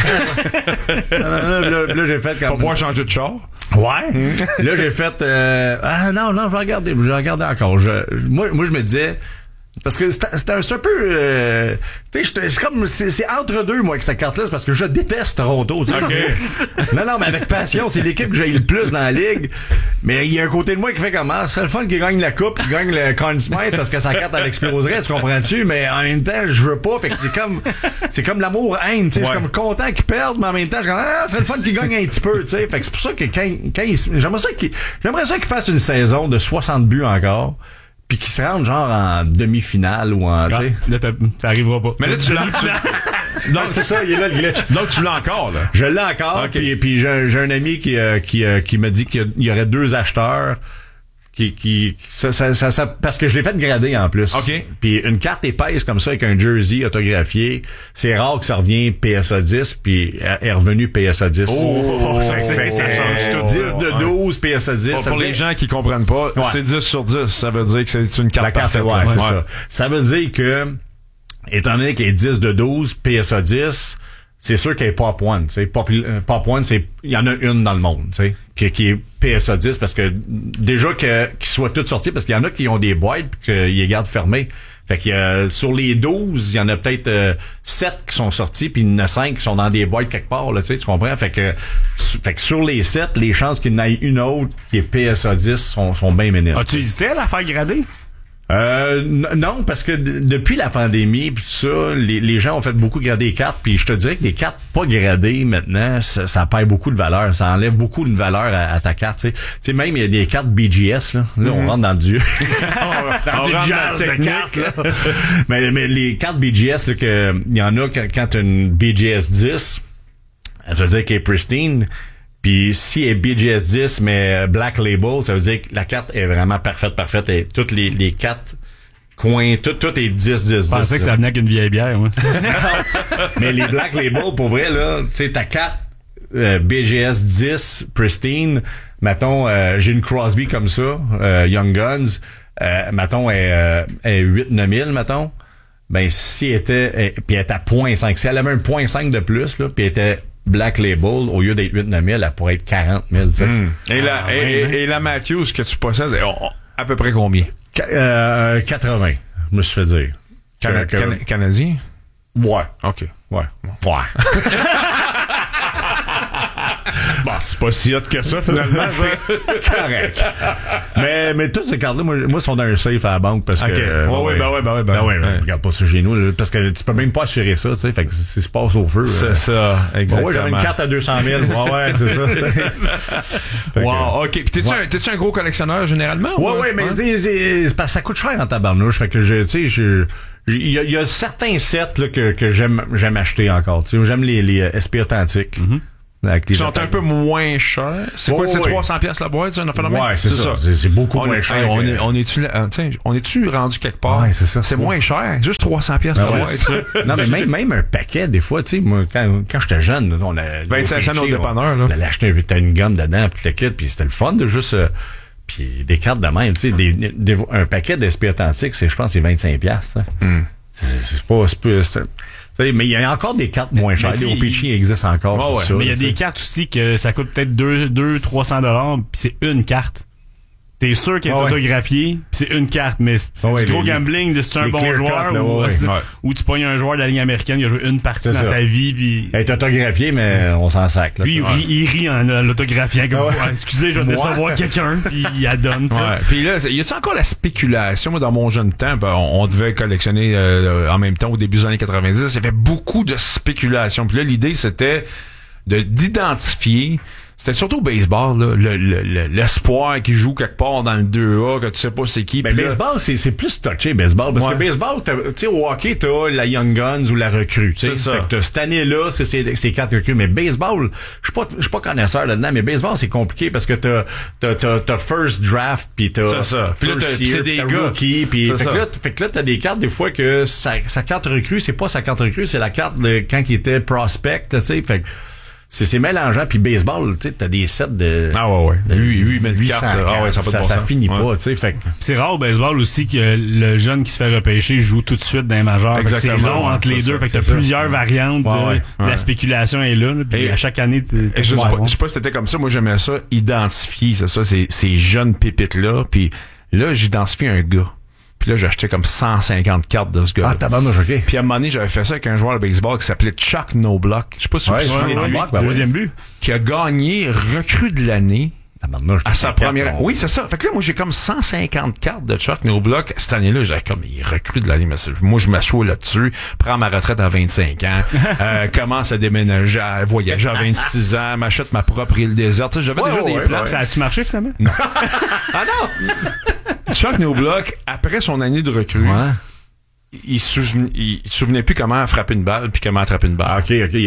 là, j'ai fait comme... Pour pouvoir changer de char? Ouais. Là, j'ai fait, non, je vais regarder. Je vais regarder encore. Moi, je me disais, parce que c'est un peu tu sais, c'est entre deux, moi, avec cette carte-là, c'est parce que je déteste Toronto, tu sais. Okay. non, mais avec passion, c'est l'équipe que j'ai le plus dans la ligue. Mais il y a un côté de moi qui fait comment? C'est le fun qu'il gagne la coupe, qu'il gagne le Conn Smythe, parce que sa carte, elle exploserait, tu comprends-tu? Mais en même temps, je veux pas, fait que c'est comme l'amour-haine, tu sais. Je suis comme content qu'il perde, mais en même temps, je suis comme, c'est le fun qu'il gagne un petit peu, tu sais. Fait que c'est pour ça que j'aimerais ça qu'il fasse une saison de 60 buts encore. Puis qu'il se rende genre en demi-finale ou en, tu sais. Là, ça arrivera pas. Mais là, tu l'as. Donc, c'est ça, il est là, le glitch. Donc, tu l'as encore, là. Je l'ai encore. Okay. Puis j'ai un ami qui m'a dit qu'il y aurait 2 acheteurs ça, parce que je l'ai fait grader en plus. OK. Puis une carte épaisse comme ça avec un jersey autographié, c'est rare que ça revient PSA 10 puis est revenu PSA 10. Ça change tout. 10 de 12 PSA 10. Pour les gens qui comprennent pas, c'est 10 sur 10. Ça veut dire que c'est une carte parfaite. Ouais, c'est ça. Ça veut dire que, étant donné qu'elle est 10 de 12 PSA 10, c'est sûr qu'elle est Pop One, tu sais. Pop One, il y en a une dans le monde, tu sais, qui est PSA 10 parce que déjà qu'ils soient toutes sorties, parce qu'il y en a qui ont des boîtes pis qu'ils les gardent fermées. Fait que sur les 12, il y en a peut-être 7 qui sont sortis, puis il y en a 5 qui sont dans des boîtes quelque part, là, tu sais, tu comprends? Fait que sur les 7, les chances qu'il y en ait une autre qui est PSA 10 sont bien minimes. As-tu hésité à la faire grader? Non, parce que depuis la pandémie pis tout ça, les gens ont fait beaucoup grader les cartes, puis je te dirais que des cartes pas gradées maintenant, ça perd beaucoup de valeur, ça enlève beaucoup de valeur à ta carte, tu sais. Même il y a des cartes BGS là, on rentre dans du dans du jazz de cartes là. mais les cartes BGS là, que il y en a quand t'as une BGS 10, ça veut dire qu'elle est pristine. Puis si elle est BGS 10 mais Black Label, ça veut dire que la carte est vraiment parfaite et toutes les 4 coins, tout est 10. Je pensais que ça venait qu'une vieille bière, moi. Mais les Black Label, pour vrai, là, tu sais, ta carte BGS 10 pristine, mettons, j'ai une Crosby comme ça, Young Guns, mettons, est 8-9000, mettons. Ben, si elle était, puis elle était à 0.5, si elle avait un 0.5 de plus, là, puis elle était Black Label, au lieu d'être 8 000, elle pourrait être 40 000, tu sais. Et la Matthews que tu possèdes, à peu près combien? 80, je me suis fait dire. Canadien? Ouais. OK. Ouais. Bon, c'est pas si hot que ça, finalement. C'est correct. Mais toutes ces cartes-là, moi, sont dans un safe à la banque parce que... regarde pas ça chez nous, là, parce que tu peux même pas assurer ça, tu sais, fait que si se passe au feu... C'est ça, exactement. Ouais, j'avais une carte à 200 000. Ouais, c'est ça. Wow, OK. Puis t'es-tu un gros collectionneur, généralement? Ouais, mais c'est parce que ça coûte cher en tabarnouche, fait que il y a certains sets là, que j'aime acheter encore. Tu sais, j'aime les SP authentiques. Ils sont un peu moins chers. C'est quoi, c'est 300 pièces la boîte, ça, un phénomène? Ouais, c'est ça. C'est beaucoup moins cher. On est-tu rendu quelque part? Ouais, c'est ça. C'est moins cher. Juste 300 pièces la boîte. Non, mais même un paquet, des fois, tu sais, moi, quand j'étais jeune, on a 25 cents au dépanneur, là. On allait acheter une gomme dedans, puis le kit, puis c'était le fun de juste, puis des cartes de même, tu sais, un paquet d'SP authentiques, je pense, c'est 25 piastres. C'est pas, mais il y a encore des cartes moins chères. Les OPC existent encore. Mais il y a des cartes aussi que ça coûte peut-être 200-300 $, puis c'est une carte. T'es sûr qu'elle est autographiée, pis c'est une carte, mais c'est du gros gambling de si tu es un bon joueur ou tu pognes un joueur de la ligne américaine qui a joué une partie dans sa vie, puis elle est autographiée, mais on s'en sac. Là, lui, il rit en l'autographiant comme excusez, je vais décevoir quelqu'un, puis il la donne. Puis là, y a-t-il encore la spéculation? Moi, dans mon jeune temps, on devait collectionner en même temps au début des années 90. Il y avait beaucoup de spéculation. Puis là, l'idée, c'était d'identifier. C'était surtout au baseball, là, l'espoir qui joue quelque part dans le 2A, que tu sais pas c'est qui. Mais baseball, c'est plus touché, baseball. Parce que baseball, tu sais, au hockey, t'as la Young Guns ou la recrue. C'est ça. Fait que cette année-là, c'est 4 recrues. Mais baseball, je suis pas connaisseur là-dedans, mais baseball, c'est compliqué parce que t'as first draft, pis t'as first year, t'as rookie, pis fait que là, t'as des cartes, des fois, que sa carte recrue, c'est pas sa carte recrue, c'est la carte de quand il était prospect, tu sais, fait que c'est mélangeant, puis baseball, tu sais, t'as des sets de... Ah ouais. 800 cartes. Ça finit pas, tu sais, fait que... C'est rare au baseball aussi que le jeune qui se fait repêcher joue tout de suite dans les majeurs. Exactement. C'est long entre les deux, fait que t'as plusieurs variantes, la spéculation est là, puis à chaque année... Je sais pas si c'était comme ça, moi j'aimais ça, identifier, c'est ça, ces jeunes pépites-là, puis là, j'identifie un gars. Puis là, j'ai acheté comme 150 cartes de ce gars. Ah, tabarnouche, OK. Puis à un moment donné, j'avais fait ça avec un joueur de baseball qui s'appelait Chuck Knobloch. Je sais pas si vous vous souvenez de lui. Deuxième but. Qui a gagné recrue de l'année. À sa première. Oui, c'est ça. Fait que là, moi, j'ai comme 150 cartes de Chuck Knobloch. Cette année-là, j'avais comme, il recrue de l'année. Mais moi, je m'assois là-dessus, prends ma retraite à 25 ans, commence à déménager, à voyager à 26 ans, m'achète ma propre île déserte. Tu sais, j'avais déjà des plans. Ça a-tu marché, finalement? Non. Ah non! Chuck Knobloch, après son année de recrue, il se souvenait plus comment frapper une balle puis comment attraper une balle. OK.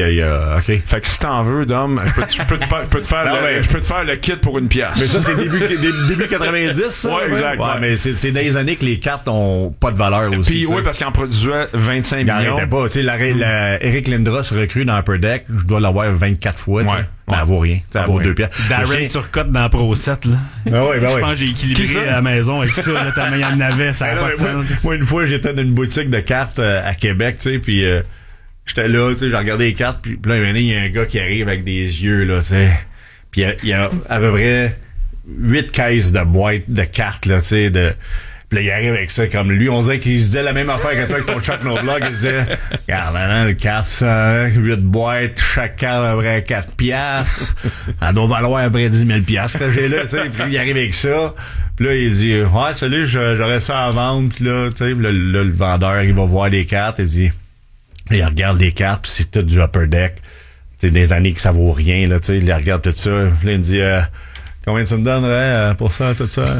Fait que si t'en veux, Dom, je peux te faire le kit pour une pièce. Mais ça, c'est début 90, ça? Ouais, exact. Ouais, mais c'est dans les années que les cartes ont pas de valeur aussi. Puis oui, parce qu'il en produisait 25 millions. Il n'arrêtait pas. Tu sais, Eric Lindros recrue dans Upper Deck, je dois l'avoir 24 fois. Mais elle vaut rien. Ça vaut 2 piastres. Darren Turcotte dans Pro 7, là. Je pense que j'ai équilibré à la maison avec ça, là, tellement il y en avait, ça n'a pas de sens. Moi, une fois, j'étais dans une boutique de cartes à Québec, tu sais, puis j'étais là, tu sais, j'ai regardé les cartes, puis là, il y a un gars qui arrive avec des yeux, là, tu sais. Puis il y a à peu près 8 caisses de boîtes de cartes, là, tu sais, Puis là, il arrive avec ça comme lui. On disait qu'il se disait la même affaire que toi avec ton Chuck Knobloch. Il se disait, regarde, maintenant, le 400, 8 boîtes, chaque carte à peu près 4 piastres. Ça doit valoir à peu près 10 000 piastres que j'ai là, tu sais. Puis il arrive avec ça. Puis là, il dit, ouais, salut, j'aurais ça à vendre. Puis là, tu sais, le vendeur, il va voir les cartes. Il dit, il regarde les cartes, puis c'est tout du Upper Deck. C'est des années que ça vaut rien, là, tu sais. Il regarde tout ça. Puis là, il dit, combien tu me donnerais pour ça, tout ça?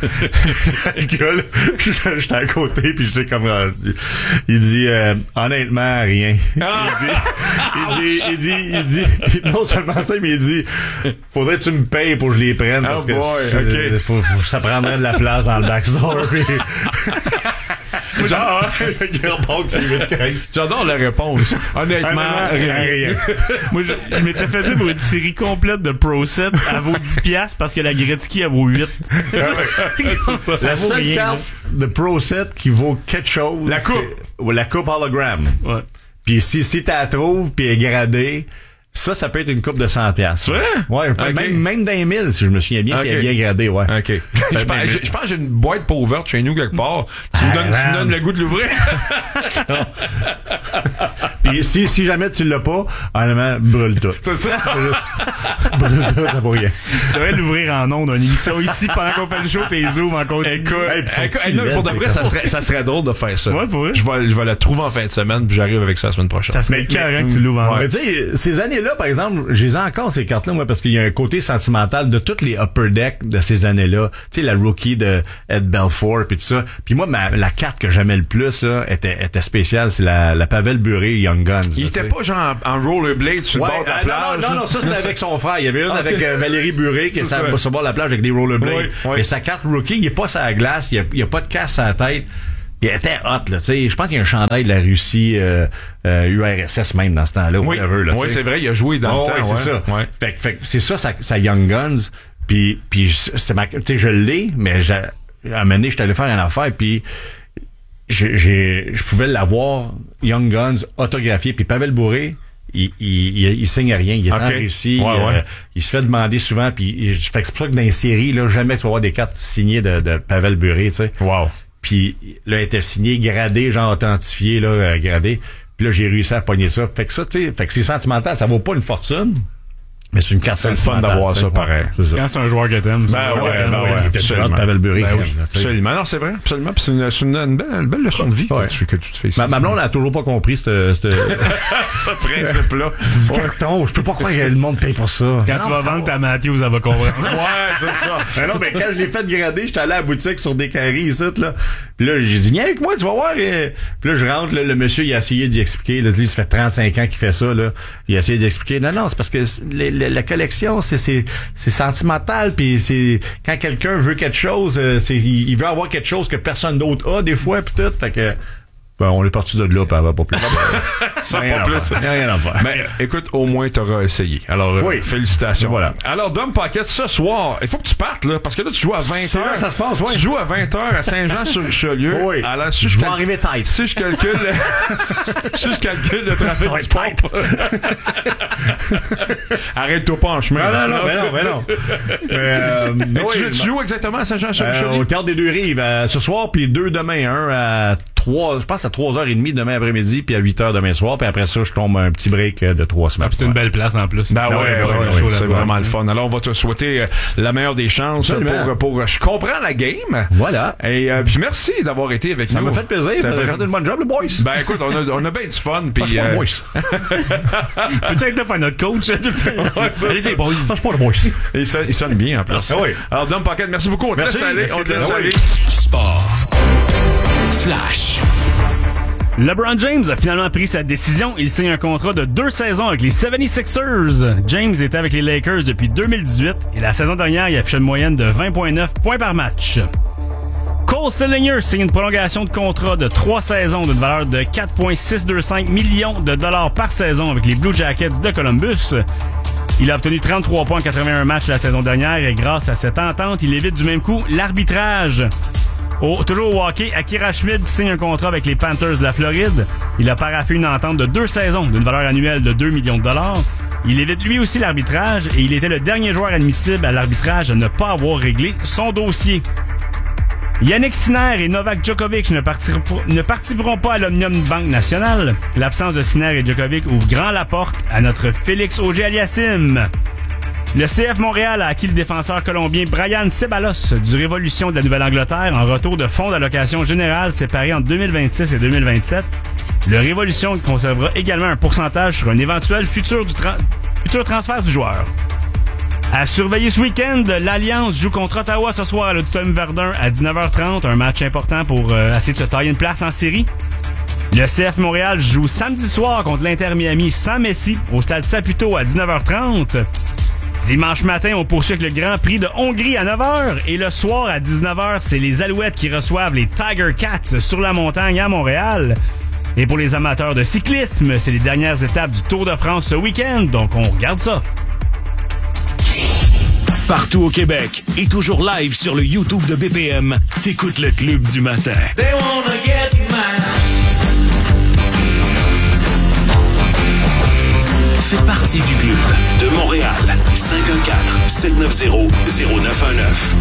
Le gars, là, j'étais à côté, puis j'étais comme... Il dit, honnêtement, rien. Il dit, non seulement ça, mais il dit, faudrait que tu me payes pour que je les prenne, parce que ça prendrait de la place dans le backstore. J'adore la réponse. Honnêtement, rien. Moi, je m'étais fait dire pour une série complète de Pro 7, elle vaut 10 piastres parce que la Gretzky, elle vaut 8. La seule carte de Pro 7 qui vaut quelque chose, la coupe hologramme. Ouais. Puis si tu la trouves puis elle est gradée, Ça peut être une coupe de 100$. C'est vrai? Ouais, même dans les 1000, si je me souviens bien, c'est bien gradé, ouais. OK. Je pense que j'ai une boîte pas ouverte chez nous quelque part. Tu me donnes le goût de l'ouvrir. Puis si jamais tu l'as pas, honnêtement, brûle tout. C'est ça? Brûle tout, ça vaut rien. C'est vrai l'ouvrir en ondes, une émission ici pendant qu'on fait le show, t'es zoom en continu. Écoute, pour de vrai, ça serait drôle de faire ça. Ouais, pour vrai. Je vais la trouver en fin de semaine, puis j'arrive avec ça la semaine prochaine. Ça serait carré que tu l'ouvres en Mais tu sais, ces années-là, par exemple, j'ai encore ces cartes-là, moi, parce qu'il y a un côté sentimental de toutes les upper deck de ces années-là. Tu sais, la rookie de Ed Belfour, puis tout ça. Puis moi, la carte que j'aimais le plus, là, était spéciale. C'est la Pavel Bure Young Guns. Il était pas genre en rollerblade sur le bord de la plage. Non, ça c'était avec son frère. Il y avait une avec Valérie Bure qui est sur le bord de la plage avec des rollerblades. Oui. Mais sa carte rookie, il est pas sur la glace, il y a pas de casse à la tête. Il était hot, là, tu sais. Je pense qu'il y a un chandail de la Russie, URSS même dans ce temps-là. Oui, c'est vrai, il a joué dans le temps. Oui, c'est ça. Ouais. Fait que c'est ça, sa Young Guns. Puis c'est tu sais, je l'ai, mais à un moment donné, j'étais allé faire une affaire, puis je pouvais l'avoir, Young Guns, autographié. Puis Pavel Bure, il signe rien. Il est en Russie. Il se fait demander souvent, puis fait que c'est pour ça que dans les séries, là, jamais tu vas avoir des cartes signées de Pavel Bure, tu sais. Wow. Puis là, elle était signée, gradée, genre authentifiée, là, gradée. Puis là, j'ai réussi à pogner ça. Fait que ça, tu sais, fait que c'est sentimental. Ça vaut pas une fortune. Mais c'est une carte sentimentale. C'est le fun d'avoir ça, pareil. C'est ça. Quand c'est un joueur que t'aimes. Il était toujours de Pavel Bure. Absolument. Non, c'est vrai. Absolument. Puis c'est une belle leçon de vie que tu te fais ici. Ma blonde n'a toujours pas compris ce principe-là. Carton, je peux pas croire que le monde paye pour ça. Quand tu vas vendre ta Matthews, elle va comprendre. Ouais, c'est ça. Mais non, mais quand je l'ai fait grader, j'étais allé à la boutique sur des carrés ici, là. Puis là, j'ai dit, viens avec moi, tu vas voir. Puis là, je rentre, là, le monsieur, il a essayé d'y expliquer. Là, lui, ça fait 35 ans qu'il fait ça, là. Il a essayé d'expliquer. Non, c'est parce que la collection, c'est sentimental, puis c'est quand quelqu'un veut quelque chose, il veut avoir quelque chose que personne d'autre a des fois, puis tout. Fait que on est parti de là, puis elle va pas plus. Ça pas plus. Rien à faire. Mais écoute, au moins t'auras essayé. Alors félicitations. Voilà. Alors Dom Pocket, ce soir, il faut que tu partes là, parce que là tu joues à 20h. Là, ça se passe, Tu joues à 20h à Saint-Jean-sur-Richelieu. Oui. Alors je vais arriver tête. Si je calcule le trafic du pont. Arrête-toi pas en chemin. Non. Tu joues exactement à Saint-Jean-sur-Richelieu? Au Théâtre des Deux-Rives ce soir, puis 2 demain, un à 3, je pense à 3h30 demain après-midi, puis à 8h demain soir, puis après ça, je tombe un petit break de 3 semaines. C'est une belle place en plus. C'est vraiment le fun. Alors, on va te souhaiter la meilleure des chances pour je comprends la game. Voilà. Et puis merci d'avoir été avec nous. Ça m'a fait plaisir. Vous avez fait une bonne job, le boys. Ben écoute, on a bien du fun. Puis je suis pas le boys. Peux-tu être là pour notre coach? Allez, c'est boys. Je suis pas le boys. Il sonne bien en plus. Oui. Alors, Dom Pocket, merci beaucoup. On te laisse aller. Sport. Flash. LeBron James a finalement pris sa décision. Il signe un contrat de 2 saisons avec les 76ers. James était avec les Lakers depuis 2018 et la saison dernière, il affichait une moyenne de 20,9 points par match. Cole Sillinger signe une prolongation de contrat de 3 saisons d'une valeur de 4,625 millions de dollars par saison avec les Blue Jackets de Columbus. Il a obtenu 33 points en 81 matchs la saison dernière et grâce à cette entente, il évite du même coup l'arbitrage. Toujours au hockey, Akira Schmid signe un contrat avec les Panthers de la Floride. Il a paraphé une entente de 2 saisons d'une valeur annuelle de 2 millions de dollars. Il évite lui aussi l'arbitrage et il était le dernier joueur admissible à l'arbitrage à ne pas avoir réglé son dossier. Yannick Sinner et Novak Djokovic ne participeront pas à l'Omnium Banque Nationale. L'absence de Sinner et Djokovic ouvre grand la porte à notre Félix Auger-Aliassime. Le CF Montréal a acquis le défenseur colombien Brian Ceballos du Révolution de la Nouvelle-Angleterre en retour de fonds d'allocation générale séparés en 2026 et 2027. Le Révolution conservera également un pourcentage sur un éventuel futur transfert du joueur. À surveiller ce week-end, l'Alliance joue contre Ottawa ce soir à l'Auditorium Verdun à 19h30, un match important pour essayer de se tailler une place en série. Le CF Montréal joue samedi soir contre l'Inter Miami sans Messi au stade Saputo à 19h30. Dimanche matin, on poursuit avec le Grand Prix de Hongrie à 9h et le soir à 19h, c'est les Alouettes qui reçoivent les Tiger Cats sur la montagne à Montréal. Et pour les amateurs de cyclisme, c'est les dernières étapes du Tour de France ce week-end, donc on regarde ça. Partout au Québec et toujours live sur le YouTube de BPM, t'écoutes le Club du matin. They wanna get mine. Fais partie partie du club. De Montréal, 514-790-0919.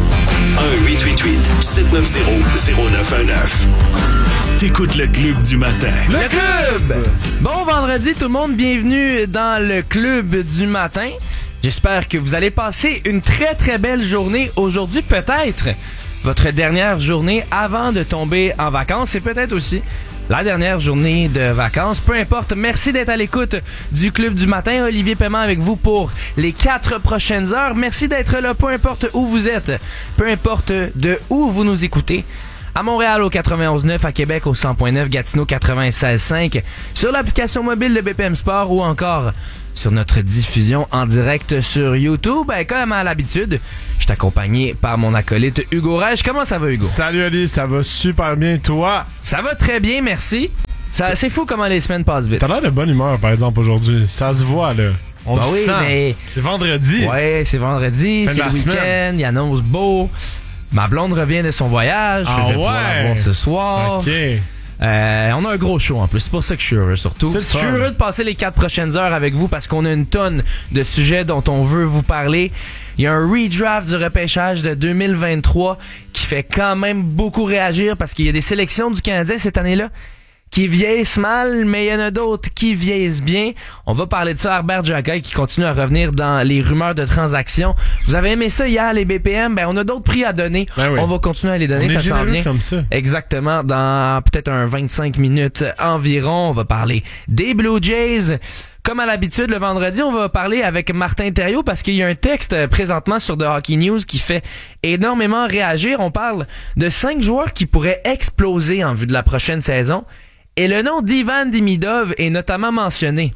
1-888-790-0919. T'écoutes le club du matin. Le club! Bon vendredi tout le monde, bienvenue dans le club du matin. J'espère que vous allez passer une très très belle journée aujourd'hui, peut-être votre dernière journée avant de tomber en vacances et peut-être aussi la dernière journée de vacances. Peu importe, merci d'être à l'écoute du Club du matin. Olivier Paiement avec vous pour les 4 prochaines heures. Merci d'être là, peu importe où vous êtes, peu importe de où vous nous écoutez. À Montréal au 91.9, à Québec au 100.9, Gatineau 96.5, sur l'application mobile de BPM Sport ou encore sur notre diffusion en direct sur YouTube. Comme à l'habitude, je suis accompagné par mon acolyte Hugo Rèche. Comment ça va, Hugo? Salut Ali, ça va super bien, toi? Ça va très bien, merci. C'est fou comment les semaines passent vite. T'as l'air de bonne humeur, par exemple, aujourd'hui. Ça se voit, là. On le sent. Mais... C'est vendredi. Ouais, c'est vendredi, c'est le week-end, il annonce beau. Ma blonde revient de son voyage. Je vais pouvoir la voir ce soir. OK. On a un gros show en plus. C'est pour ça que je suis heureux surtout. Je suis heureux de passer les 4 prochaines heures avec vous parce qu'on a une tonne de sujets dont on veut vous parler. Il y a un redraft du repêchage de 2023 qui fait quand même beaucoup réagir parce qu'il y a des sélections du Canadien cette année-là qui vieillissent mal, mais il y en a d'autres qui vieillissent bien. On va parler de ça. Herbert Jacquet qui continue à revenir dans les rumeurs de transactions. Vous avez aimé ça hier, les BPM? On a d'autres prix à donner. Ben oui. On va continuer à les donner. Ça s'en vient. Comme ça. Exactement. Dans peut-être un 25 minutes environ, on va parler des Blue Jays. Comme à l'habitude, le vendredi, on va parler avec Martin Thériault parce qu'il y a un texte présentement sur The Hockey News qui fait énormément réagir. On parle de 5 joueurs qui pourraient exploser en vue de la prochaine saison. Et le nom d'Ivan Demidov est notamment mentionné.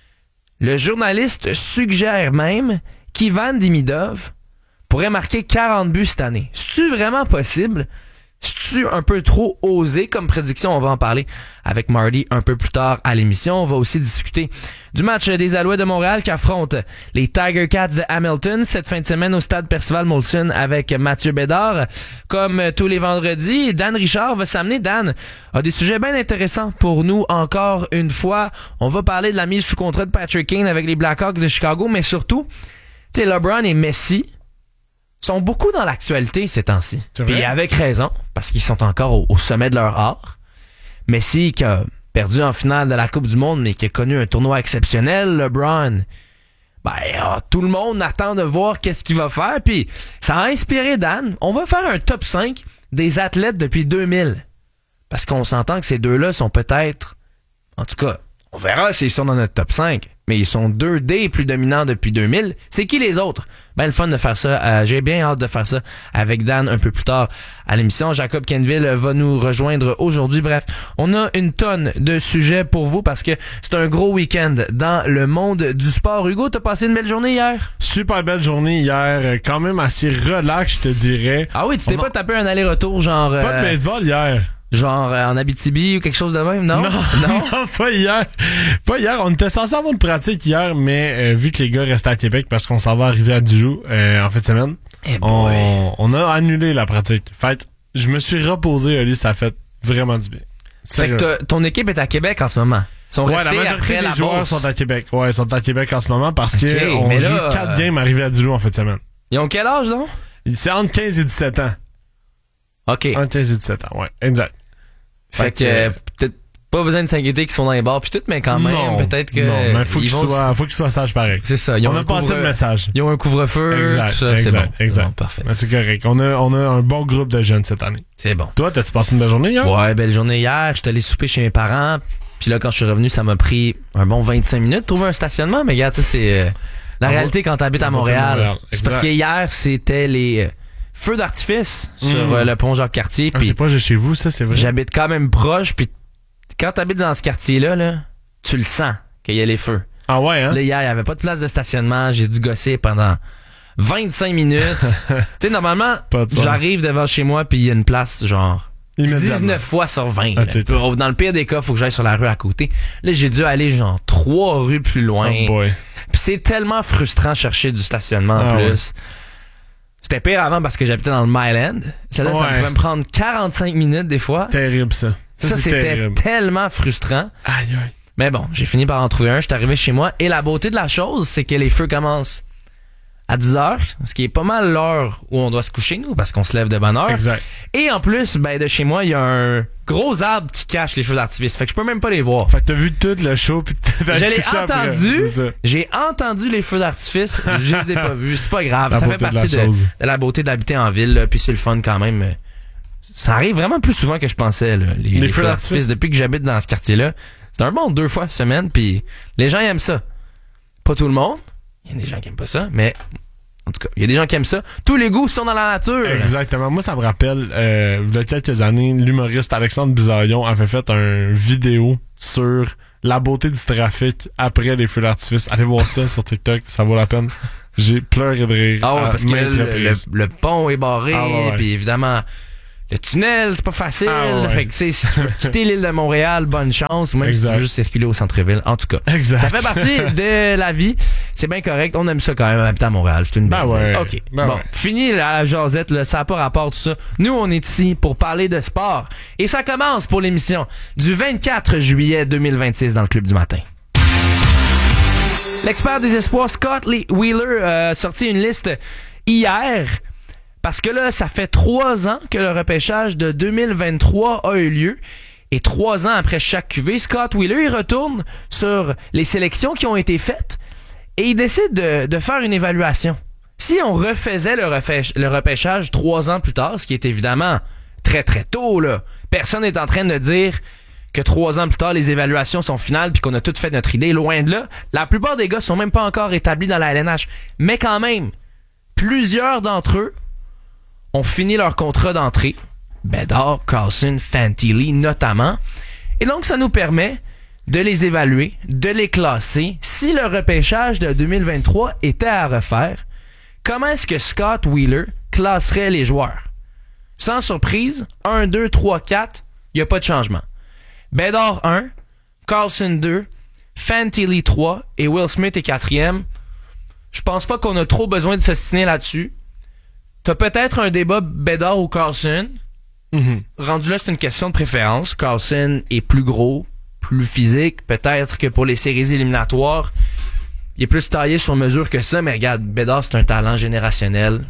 Le journaliste suggère même qu'Ivan Demidov pourrait marquer 40 buts cette année. C'est-tu vraiment possible? C'est-tu un peu trop osé comme prédiction? On va en parler avec Marty un peu plus tard à l'émission. On va aussi discuter du match des Alouettes de Montréal qui affrontent les Tiger Cats de Hamilton cette fin de semaine au stade Percival Molson avec Mathieu Bédard. Comme tous les vendredis, Dan Richard va s'amener. Dan a des sujets bien intéressants pour nous encore une fois. On va parler de la mise sous contrat de Patrick Kane avec les Blackhawks de Chicago, mais surtout, tu sais, LeBron et Messi sont beaucoup dans l'actualité ces temps-ci. Puis avec raison, parce qu'ils sont encore au sommet de leur art. Messi qui a perdu en finale de la Coupe du Monde, mais qui a connu un tournoi exceptionnel. LeBron, tout le monde attend de voir qu'est-ce qu'il va faire. Puis ça a inspiré Dan. On va faire un top 5 des athlètes depuis 2000. Parce qu'on s'entend que ces deux-là sont peut-être... En tout cas, on verra s'ils sont dans notre top 5. Mais ils sont 2 des plus dominants depuis 2000. C'est qui les autres? Le fun de faire ça. J'ai bien hâte de faire ça avec Dan un peu plus tard à l'émission. Jacob Kenville va nous rejoindre aujourd'hui. Bref, on a une tonne de sujets pour vous parce que c'est un gros week-end dans le monde du sport. Hugo, t'as passé une belle journée hier? Super belle journée hier. Quand même assez relax, je te dirais. Ah oui, tu t'es pas tapé un aller-retour genre... Pas de baseball hier. Genre en Abitibi ou quelque chose de même, non? Non, pas hier. Pas hier. On était censé avoir une pratique hier, mais vu que les gars restaient à Québec parce qu'on s'en va arriver à Dijon en fin de semaine, on a annulé la pratique. Fait je me suis reposé, Oli, ça a fait vraiment du bien. Fait que ton équipe est à Québec en ce moment. Ils sont restés la majorité après des joueurs sont à Québec. Ouais, ils sont à Québec en ce moment parce que on joue 4 games arrivés à Dijon en fin de semaine. Ils ont quel âge, donc? C'est entre 15 et 17 ans. OK. Entre 15 et 17 ans, ouais. Exact. Fait que peut-être pas besoin de s'inquiéter qu'ils sont dans les bars puis tout, mais quand même, peut-être que... Non, mais faut qu'ils soient sages pareil. C'est ça. On a passé le message. Ils ont un couvre-feu, exact, tout ça, exact, c'est bon. Exact. Bon, parfait. Ben, c'est correct. On a un bon groupe de jeunes cette année. C'est bon. Toi, t'as-tu passé une belle journée hier? Ouais, belle journée hier. J'étais allé souper chez mes parents. Puis là, quand je suis revenu, ça m'a pris un bon 25 minutes de trouver un stationnement. Mais regarde, tu sais, c'est la réalité quand t'habites à Montréal. C'est parce qu'hier, c'était les... feux d'artifice sur le pont Jacques-Cartier. C'est proche de chez vous, ça, c'est vrai? J'habite quand même proche, puis quand t'habites dans ce quartier-là, là, tu le sens qu'il y a les feux. Ah ouais, hein? Là, hier, il n'y avait pas de place de stationnement. J'ai dû gosser pendant 25 minutes. Tu sais, normalement, j'arrive devant chez moi, puis il y a une place, genre, 19 fois sur 20. Dans le pire des cas, faut que j'aille sur la rue à côté. Là, j'ai dû aller, genre, 3 rues plus loin. Oh boy. Puis c'est tellement frustrant chercher du stationnement en plus. Ouais. C'était pire avant parce que j'habitais dans le Myland. Celle-là, ça pouvait me prendre 45 minutes des fois. Terrible, ça. Ça c'était terrible. Tellement frustrant. Aïe, aïe. Mais bon, j'ai fini par en trouver un. Je suis arrivé chez moi. Et la beauté de la chose, c'est que les feux commencent à 10h, ce qui est pas mal l'heure où on doit se coucher, nous, parce qu'on se lève de bonne heure. Exact. Et en plus, de chez moi, il y a un gros arbre qui cache les feux d'artifice. Fait que je peux même pas les voir. Fait que t'as vu tout le show pis t'as Je l'ai couché après. entendu. C'est ça. J'ai entendu les feux d'artifice. Je les ai pas vus. C'est pas grave. La Ça fait beauté de partie la chose. de la beauté d'habiter en ville, là, puis c'est le fun quand même. Ça arrive vraiment plus souvent que je pensais, là, les feux d'artifice. Depuis que j'habite dans ce quartier-là, c'est un bon 2 fois semaine, puis les gens aiment ça. Pas tout le monde. Il y a des gens qui aiment pas ça, mais en tout cas, il y a des gens qui aiment ça. Tous les goûts sont dans la nature. Exactement. Moi, ça me rappelle, il y a quelques années, l'humoriste Alexandre Bizarion avait fait une vidéo sur la beauté du trafic après les feux d'artifice. Allez voir ça sur TikTok, ça vaut la peine. J'ai pleuré de rire. Ah ouais, parce que le pont est barré, puis évidemment... Le tunnel, c'est pas facile. Fait que, tu sais, si tu veux quitter l'île de Montréal, bonne chance. Ou même si tu veux juste circuler au centre-ville. En tout cas. Exact. Ça fait partie de la vie. C'est bien correct. On aime ça quand même, habiter à Montréal. C'est une belle ville. OK. Fini la jasette, là. Ça n'a pas rapport, tout ça. Nous, on est ici pour parler de sport. Et ça commence pour l'émission du 24 juillet 2026 dans le Club du matin. L'expert des espoirs, Scott Wheeler, a sorti une liste hier. Parce que là, ça fait 3 ans que le repêchage de 2023 a eu lieu. Et 3 ans après chaque QV, Scott Wheeler, il retourne sur les sélections qui ont été faites et il décide de faire une évaluation. Si on refaisait le repêchage 3 ans plus tard, ce qui est évidemment très très tôt, là, personne n'est en train de dire que 3 ans plus tard, les évaluations sont finales puis qu'on a tout fait notre idée. Loin de là, la plupart des gars sont même pas encore établis dans la LNH. Mais quand même, plusieurs d'entre eux ont fini leur contrat d'entrée. Bedard, Carlson, Fantilli notamment. Et donc, ça nous permet de les évaluer, de les classer. Si le repêchage de 2023 était à refaire, comment est-ce que Scott Wheeler classerait les joueurs? Sans surprise, 1, 2, 3, 4, il n'y a pas de changement. Bedard 1, Carlson 2, Fantilli 3 et Will Smith est 4e. Je pense pas qu'on a trop besoin de s'ostiner là-dessus. T'as peut-être un débat Bedard ou Carlson. Rendu là, c'est une question de préférence. Carlson est plus gros, plus physique. Peut-être que pour les séries éliminatoires, il est plus taillé sur mesure que ça. Mais regarde, Bedard, c'est un talent générationnel.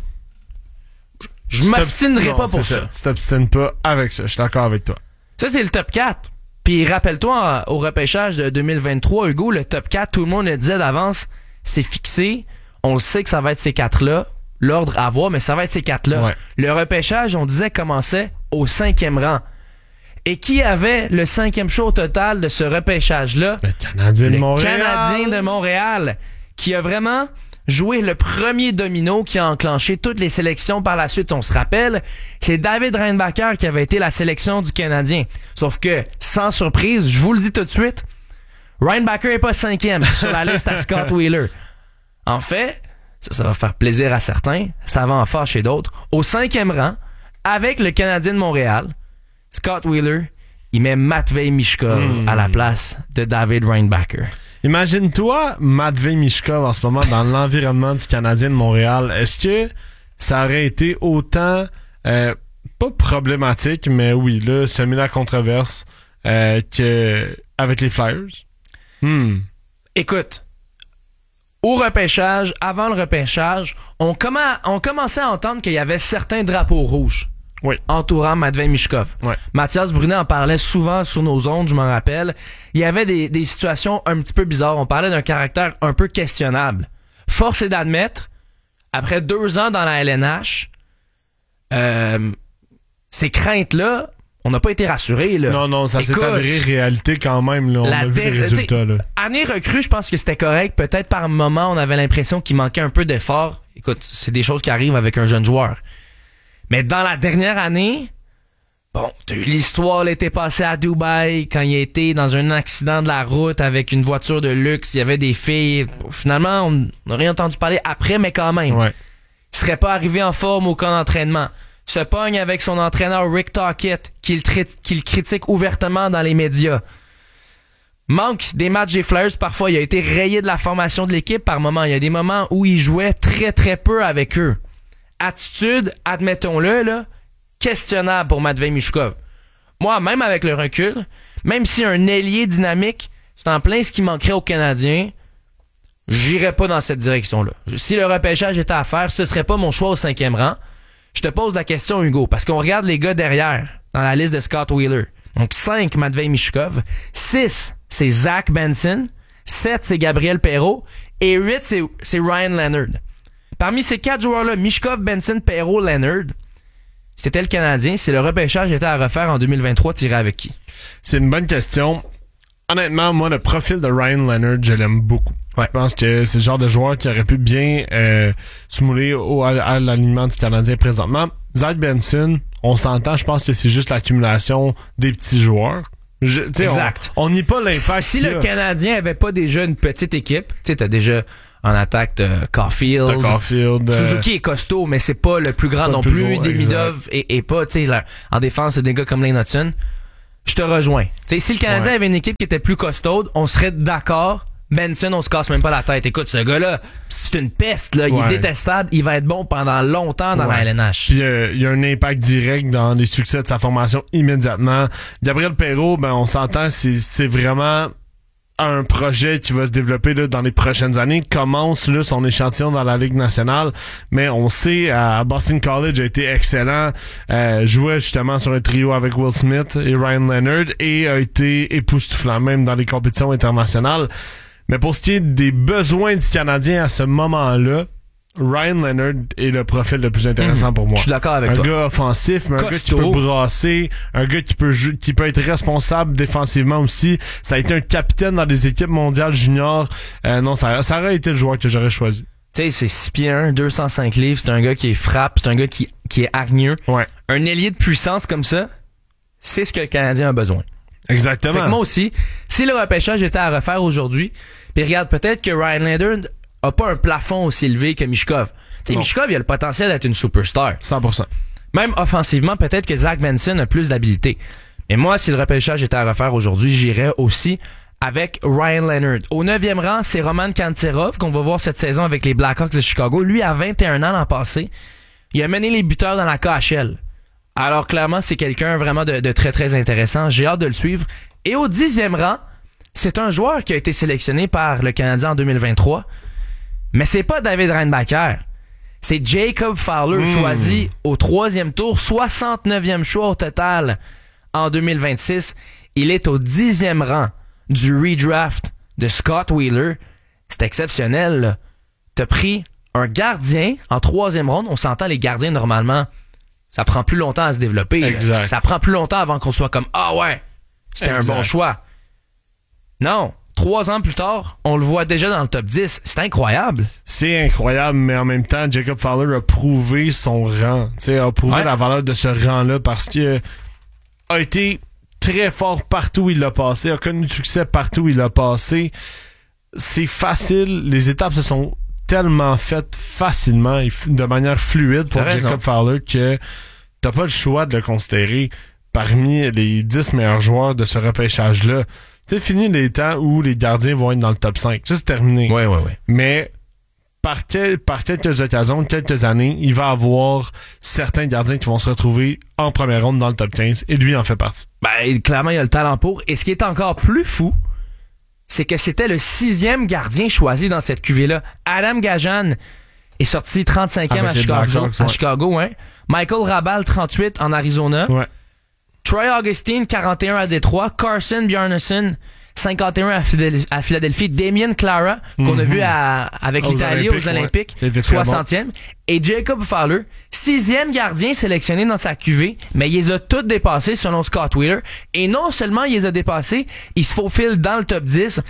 Je m'obstinerai pas pour ça. Tu t'obstines pas avec ça. Je suis d'accord avec toi. Ça, c'est le top 4. Puis rappelle-toi, au repêchage de 2023, Hugo, le top 4, tout le monde le disait d'avance, c'est fixé. On le sait que ça va être ces 4-là. L'ordre à voir, mais ça va être ces 4-là. Ouais. Le repêchage, on disait, commençait au 5e rang. Et qui avait le 5e choix au total de ce repêchage-là? Le Canadien de Montréal. Le Canadien de Montréal, qui a vraiment joué le premier domino qui a enclenché toutes les sélections par la suite. On se rappelle, c'est David Reinbacher qui avait été la sélection du Canadien. Sauf que, sans surprise, je vous le dis tout de suite, Reinbacher n'est pas 5e sur la liste à Scott Wheeler. En fait... Ça va faire plaisir à certains, ça va en fâcher d'autres. Au 5e rang, avec le Canadien de Montréal, Scott Wheeler, il met Matvei Michkov à la place de David Reinbacher. Imagine-toi Matvei Michkov en ce moment dans l'environnement du Canadien de Montréal. Est-ce que ça aurait été autant, pas problématique, mais oui, là, semi la controverse, que avec les Flyers? Écoute, au repêchage, avant le repêchage, on commençait à entendre qu'il y avait certains drapeaux rouges entourant Matvei Michkov. Mathias Brunet en parlait souvent sur nos ondes, je m'en rappelle. Il y avait des situations un petit peu bizarres. On parlait d'un caractère un peu questionnable. Force est d'admettre, après 2 ans dans la LNH, ces craintes-là, on n'a pas été rassurés, là. Non, ça s'est avéré réalité quand même, là. On a vu les résultats, là. Année recrue, je pense que c'était correct. Peut-être par moment, on avait l'impression qu'il manquait un peu d'effort. Écoute, c'est des choses qui arrivent avec un jeune joueur. Mais dans la dernière année, bon, t'as eu l'histoire l'été passé à Dubaï, quand il a été dans un accident de la route avec une voiture de luxe, il y avait des filles. Finalement, on n'a rien entendu parler après, mais quand même. Il serait pas arrivé en forme au camp d'entraînement. Se pogne avec son entraîneur Rick Tocchet, qui le critique ouvertement dans les médias. Manque des matchs des Flyers, parfois il a été rayé de la formation de l'équipe par moment. Il y a des moments où il jouait très très peu avec eux. Attitude, admettons-le, là, questionnable pour Matvei Michkov. Moi, même avec le recul, même si un ailier dynamique, c'est c'est en plein ce qui manquerait aux Canadiens. J'irais pas dans cette direction-là. Si le repêchage était à faire, ce serait pas mon choix au 5e rang. Je te pose la question, Hugo, parce qu'on regarde les gars derrière, dans la liste de Scott Wheeler. Donc 5, Matvei Michkov. 6, c'est Zach Benson. 7, c'est Gabriel Perreault. Et 8, c'est Ryan Leonard. Parmi ces 4 joueurs-là, Michkov, Benson, Perreault, Leonard, si t'étais le Canadien, si le repêchage était à refaire en 2023, t'irais avec qui? C'est une bonne question. Honnêtement, moi, le profil de Ryan Leonard, je l'aime beaucoup. Ouais. Je pense que c'est le genre de joueur qui aurait pu bien se mouler à l'alignement du Canadien présentement. Zach Benson, on s'entend, je pense que c'est juste l'accumulation des petits joueurs. Exact. On n'y pas l'impact. Si le Canadien avait pas déjà une petite équipe, tu sais, t'as déjà en attaque Caulfield. Suzuki est costaud, mais c'est pas le plus grand non plus. Demidov et pas, tu sais, en défense, c'est des gars comme Lane Hudson. Je te rejoins. T'sais, si le Canadien avait une équipe qui était plus costaude, on serait d'accord. Benson, on se casse même pas la tête. Écoute, ce gars-là, c'est une peste, là. Il est détestable. Il va être bon pendant longtemps dans la LNH. Puis il y a un impact direct dans les succès de sa formation immédiatement. Gabriel Perreault, ben on s'entend, c'est vraiment un projet qui va se développer là, dans les prochaines années. Commence là, son échantillon dans la Ligue nationale, mais on sait à Boston College a été excellent, jouait justement sur un trio avec Will Smith et Ryan Leonard et a été époustouflant même dans les compétitions internationales. Mais pour ce qui est des besoins du Canadien à ce moment-là, Ryan Leonard est le profil le plus intéressant pour moi. Je suis d'accord avec toi. Un gars offensif, mais un gars qui peut brasser, un gars qui peut être responsable défensivement aussi. Ça a été un capitaine dans des équipes mondiales juniors. Non, ça aurait été le joueur que j'aurais choisi. Tu sais, c'est 6 pieds 1, 205 livres, c'est un gars qui frappe, c'est un gars qui est hargneux. Ouais. Un ailier de puissance comme ça, c'est ce que le Canadien a besoin. Exactement. Fait que moi aussi, si le repêchage était à refaire aujourd'hui, puis regarde, peut-être que Ryan Leonard a pas un plafond aussi élevé que Michkov. Tu sais, Michkov, il a le potentiel d'être une superstar. 100%. Même offensivement, peut-être que Zach Benson a plus d'habileté. Mais moi, si le repêchage était à refaire aujourd'hui, j'irais aussi avec Ryan Leonard. Au 9e rang, c'est Roman Kanterov, qu'on va voir cette saison avec les Blackhawks de Chicago. Lui, à 21 ans l'an passé, il a mené les buteurs dans la KHL. Alors, clairement, c'est quelqu'un vraiment de très, très intéressant. J'ai hâte de le suivre. Et au 10e rang, c'est un joueur qui a été sélectionné par le Canadien en 2023. Mais c'est pas David Reinbacher. C'est Jacob Fowler, choisi au 3e tour, 69e choix au total en 2026. Il est au 10e rang du redraft de Scott Wheeler. C'est exceptionnel, là. T'as pris un gardien en 3e ronde. On s'entend, les gardiens, normalement, ça prend plus longtemps à se développer. Exact. Ça prend plus longtemps avant qu'on soit comme « Ah ouais, c'était un bon choix ». Non, 3 ans plus tard, on le voit déjà dans le top 10. C'est incroyable. C'est incroyable, mais en même temps, Jacob Fowler a prouvé son rang. A prouvé la valeur de ce rang-là parce qu'il a été très fort partout où il l'a passé, a connu du succès partout où il l'a passé. C'est facile. Les étapes se sont tellement faites facilement et de manière fluide pour Jacob Fowler que t'as pas le choix de le considérer parmi les 10 meilleurs joueurs de ce repêchage-là. C'est fini les temps où les gardiens vont être dans le top 5. Ça, c'est terminé. Ouais. Mais par quelques occasions, quelques années, il va y avoir certains gardiens qui vont se retrouver en première ronde dans le top 15 et lui en fait partie. Ben, clairement, il a le talent pour. Et ce qui est encore plus fou, c'est que c'était le 6e gardien choisi dans cette cuvée-là. Adam Gajan est sorti 35e à Chicago. Hein. Michael Rabal, 38 en Arizona. Ouais. Troy Augustine, 41 à Détroit. Carson Bjarnason, 51 à Philadelphie. Damien Clara, qu'on a vu avec l'Italie aux Olympiques, 60e. Bon. Et Jacob Fowler, 6e gardien sélectionné dans sa cuvée, mais il les a tous dépassés selon Scott Wheeler. Et non seulement il les a dépassés, il se faufile dans le top 10.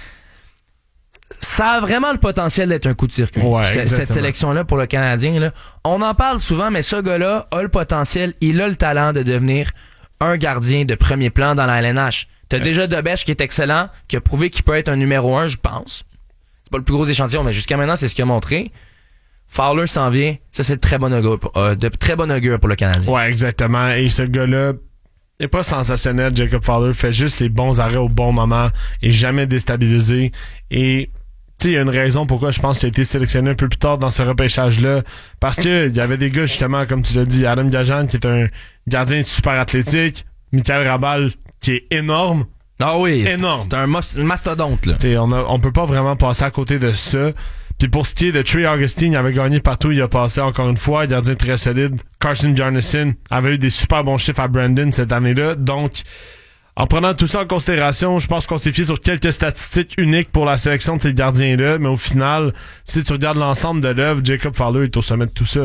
Ça a vraiment le potentiel d'être un coup de circuit. Cette sélection-là pour le Canadien. Là. On en parle souvent, mais ce gars-là a le potentiel, il a le talent de devenir un gardien de premier plan dans la LNH. T'as déjà Dobèche qui est excellent, qui a prouvé qu'il peut être un numéro 1, je pense. C'est pas le plus gros échantillon, mais jusqu'à maintenant, c'est ce qu'il a montré. Fowler s'en vient. Ça, c'est de très bon augure pour le Canadien. Ouais, exactement. Et ce gars-là est pas sensationnel. Jacob Fowler fait juste les bons arrêts au bon moment et jamais déstabilisé. Et tu sais, il y a une raison pourquoi je pense qu'il a été sélectionné un peu plus tard dans ce repêchage-là. Parce que il y avait des gars, justement, comme tu l'as dit, Adam Gajan, qui est un gardien super athlétique, Michael Rabal, qui est énorme, Ah oui. Énorme. C'est un mastodonte, là. T'sais, on peut pas vraiment passer à côté de ça. Puis pour ce qui est de Trey Augustine, il avait gagné partout, il a passé encore une fois, gardien très solide. Carson Bjarnason avait eu des super bons chiffres à Brandon cette année-là. Donc, en prenant tout ça en considération, je pense qu'on s'est fié sur quelques statistiques uniques pour la sélection de ces gardiens-là, mais au final, si tu regardes l'ensemble de l'œuvre, Jacob Fowler est au sommet de tout ça.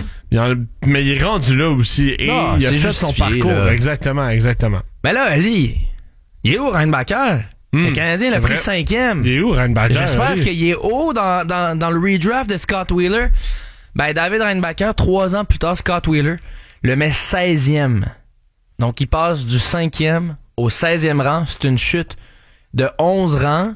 Mais il est rendu là aussi, et il a fait son parcours. Là. Exactement. Mais là, Ali, il est où, Reinbacher? Le Canadien l'a pris 5e. Il est où, Reinbacher? J'espère qu'il est haut dans le redraft de Scott Wheeler. Ben, David Reinbacher, 3 ans plus tard, Scott Wheeler le met 16e. Donc, il passe du 5e au 16e rang. C'est une chute de 11 rangs.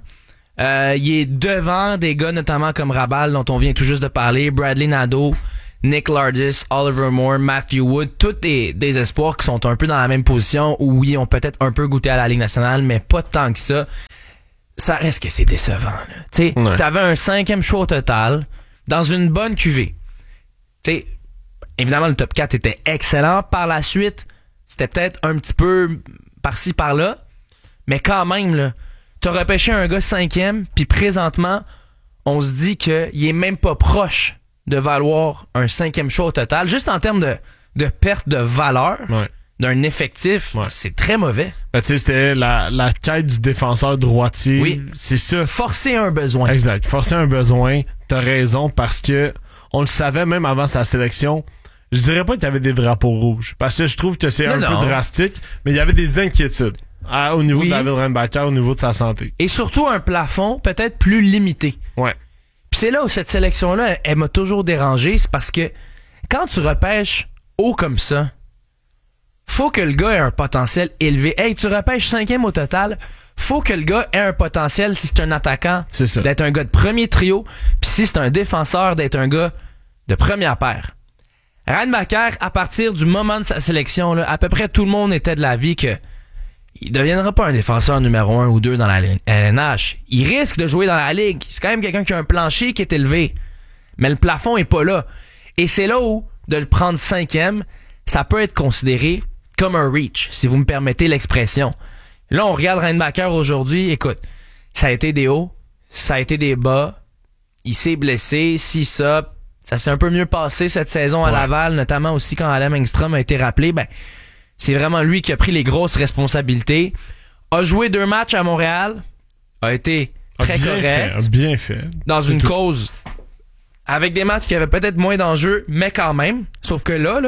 Il est devant des gars notamment comme Rabal, dont on vient tout juste de parler, Bradley Nadeau, Nick Lardis, Oliver Moore, Matthew Wood, tous des espoirs qui sont un peu dans la même position, où oui, ont peut-être un peu goûté à la Ligue nationale, mais pas tant que ça. Ça reste que c'est décevant. Tu sais, t'avais un 5e choix au total, dans une bonne cuvée. Tu sais, évidemment, le top 4 était excellent. Par la suite, c'était peut-être un petit peu par-ci, par-là, mais quand même, là, t'as repêché un gars 5e, puis présentement, on se dit qu'il est même pas proche de valoir un 5e choix au total. Juste en termes de perte de valeur d'un effectif, c'est très mauvais. Ben, tu sais, c'était la quête du défenseur droitier. Oui. C'est ça. Forcer un besoin. Exact. Forcer un besoin. T'as raison, parce que on le savait même avant sa sélection. Je dirais pas qu'il y avait des drapeaux rouges, parce que je trouve que c'est un peu drastique, mais il y avait des inquiétudes au niveau de David Reinbacher, au niveau de sa santé. Et surtout un plafond peut-être plus limité. Ouais. Puis c'est là où cette sélection-là, elle m'a toujours dérangé, c'est parce que quand tu repêches haut comme ça, faut que le gars ait un potentiel élevé. Hey, tu repêches 5e au total, faut que le gars ait un potentiel, si c'est un attaquant, d'être un gars de premier trio, puis si c'est un défenseur, d'être un gars de première paire. Reinbacher, à partir du moment de sa sélection, là, à peu près tout le monde était de l'avis que il deviendra pas un défenseur numéro 1 ou 2 dans la LNH. Il risque de jouer dans la Ligue. C'est quand même quelqu'un qui a un plancher qui est élevé. Mais le plafond est pas là. Et c'est là où, de le prendre 5e, ça peut être considéré comme un reach, si vous me permettez l'expression. Là, on regarde Reinbacher aujourd'hui. Écoute, ça a été des hauts, ça a été des bas. Il s'est blessé, ça s'est un peu mieux passé cette saison à Laval, notamment aussi quand Alem Engstrom a été rappelé. Ben, c'est vraiment lui qui a pris les grosses responsabilités. A joué 2 matchs à Montréal. A été très correct. Bien fait. Dans une cause. Avec des matchs qui avaient peut-être moins d'enjeux, mais quand même. Sauf que là,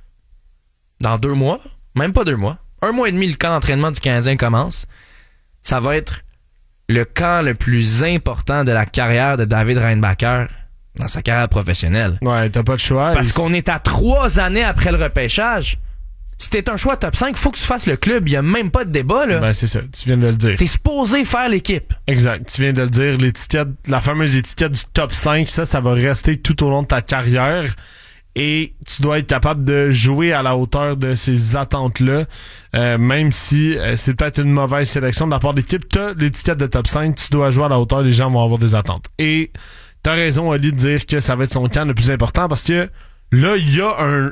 dans 2 mois, même pas 2 mois, 1 mois et demi, le camp d'entraînement du Canadien commence. Ça va être le camp le plus important de la carrière de David Reinbacher dans sa carrière professionnelle. Ouais, t'as pas de choix. Parce qu'on est à 3 années après le repêchage. Si t'es un choix top 5, faut que tu fasses le club. Il y a même pas de débat, là. Ben, c'est ça. Tu viens de le dire. T'es supposé faire l'équipe. Exact. Tu viens de le dire. L'étiquette, la fameuse étiquette du top 5, ça va rester tout au long de ta carrière. Et tu dois être capable de jouer à la hauteur de ces attentes-là. Même si c'est peut-être une mauvaise sélection de la part de l'équipe, t'as l'étiquette de top 5, tu dois jouer à la hauteur, les gens vont avoir des attentes. Et t'as raison, Ali, de dire que ça va être son camp le plus important, parce que là, il y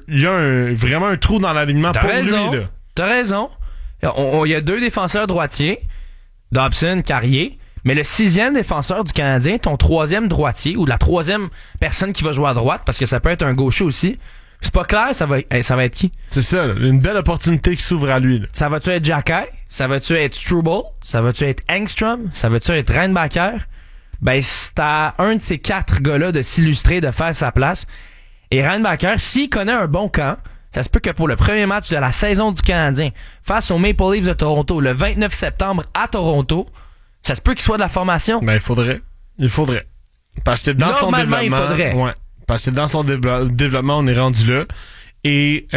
a vraiment un trou dans l'alignement pour lui, là. T'as raison. Il y a 2 défenseurs droitiers, Dobson, Carrier, mais le 6e défenseur du Canadien, ton 3e droitier, ou la 3e personne qui va jouer à droite, parce que ça peut être un gaucher aussi, c'est pas clair, ça va être qui? C'est ça, une belle opportunité qui s'ouvre à lui, là. Ça va-tu être Xhekaj? Ça va-tu être Struble? Ça va-tu être Engstrom? Ça va-tu être Reinbacher? Ben, c'est à un de ces 4 gars-là de s'illustrer, de faire sa place. Et Reinbacher, s'il connaît un bon camp, ça se peut que pour le premier match de la saison du Canadien, face aux Maple Leafs de Toronto, le 29 septembre à Toronto, ça se peut qu'il soit de la formation. Ben, il faudrait. Parce que dans son développement... il faudrait. Ouais. Parce que dans son développement, on est rendu là. Et,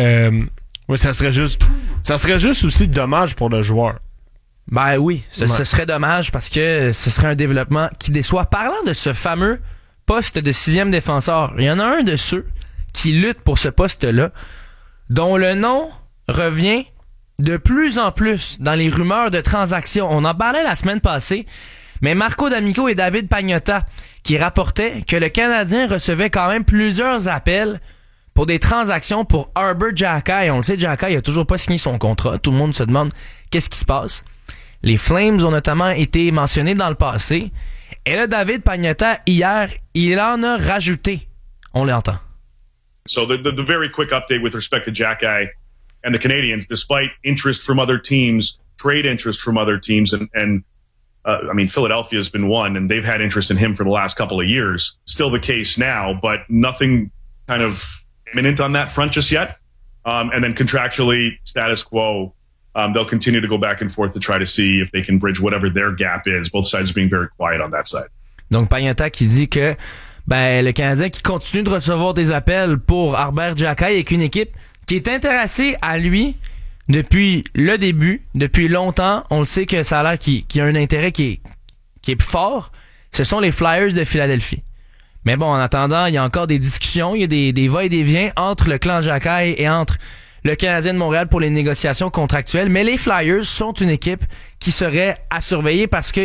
ça serait juste aussi dommage pour le joueur. Ben oui, ce serait dommage parce que ce serait un développement qui déçoit. Parlant de ce fameux poste de 6e défenseur, il y en a un de ceux qui luttent pour ce poste-là, dont le nom revient de plus en plus dans les rumeurs de transactions. On en parlait la semaine passée, mais Marco D'Amico et David Pagnotta qui rapportaient que le Canadien recevait quand même plusieurs appels pour des transactions pour Arber Xhekaj. On le sait, Xhekaj a toujours pas signé son contrat. Tout le monde se demande qu'est-ce qui se passe. Les Flames ont notamment été mentionnés dans le passé. Et là, David Pagnotta, hier, il en a rajouté. On l'entend. So the very quick update with respect to Jack-I and the Canadiens, despite interest from other teams, trade interest from other teams, and I mean, Philadelphia's been one, and they've had interest in him for the last couple of years. Still the case now, but nothing kind of imminent on that front just yet. And then contractually, status quo. They'll continue to go back and forth to try to see if they can bridge whatever their gap is. Both sides being very quiet on that side. Donc, Pagnotta qui dit que le Canadien qui continue de recevoir des appels pour Arber Xhekaj et qu'une équipe qui est intéressée à lui depuis le début, depuis longtemps. On le sait que ça a l'air qu'il y a un intérêt qui est fort. Ce sont les Flyers de Philadelphie. Mais bon, en attendant, il y a encore des discussions, il y a des va-et-vient entre le clan Xhekaj et entre le Canadien de Montréal pour les négociations contractuelles. Mais les Flyers sont une équipe qui serait à surveiller parce que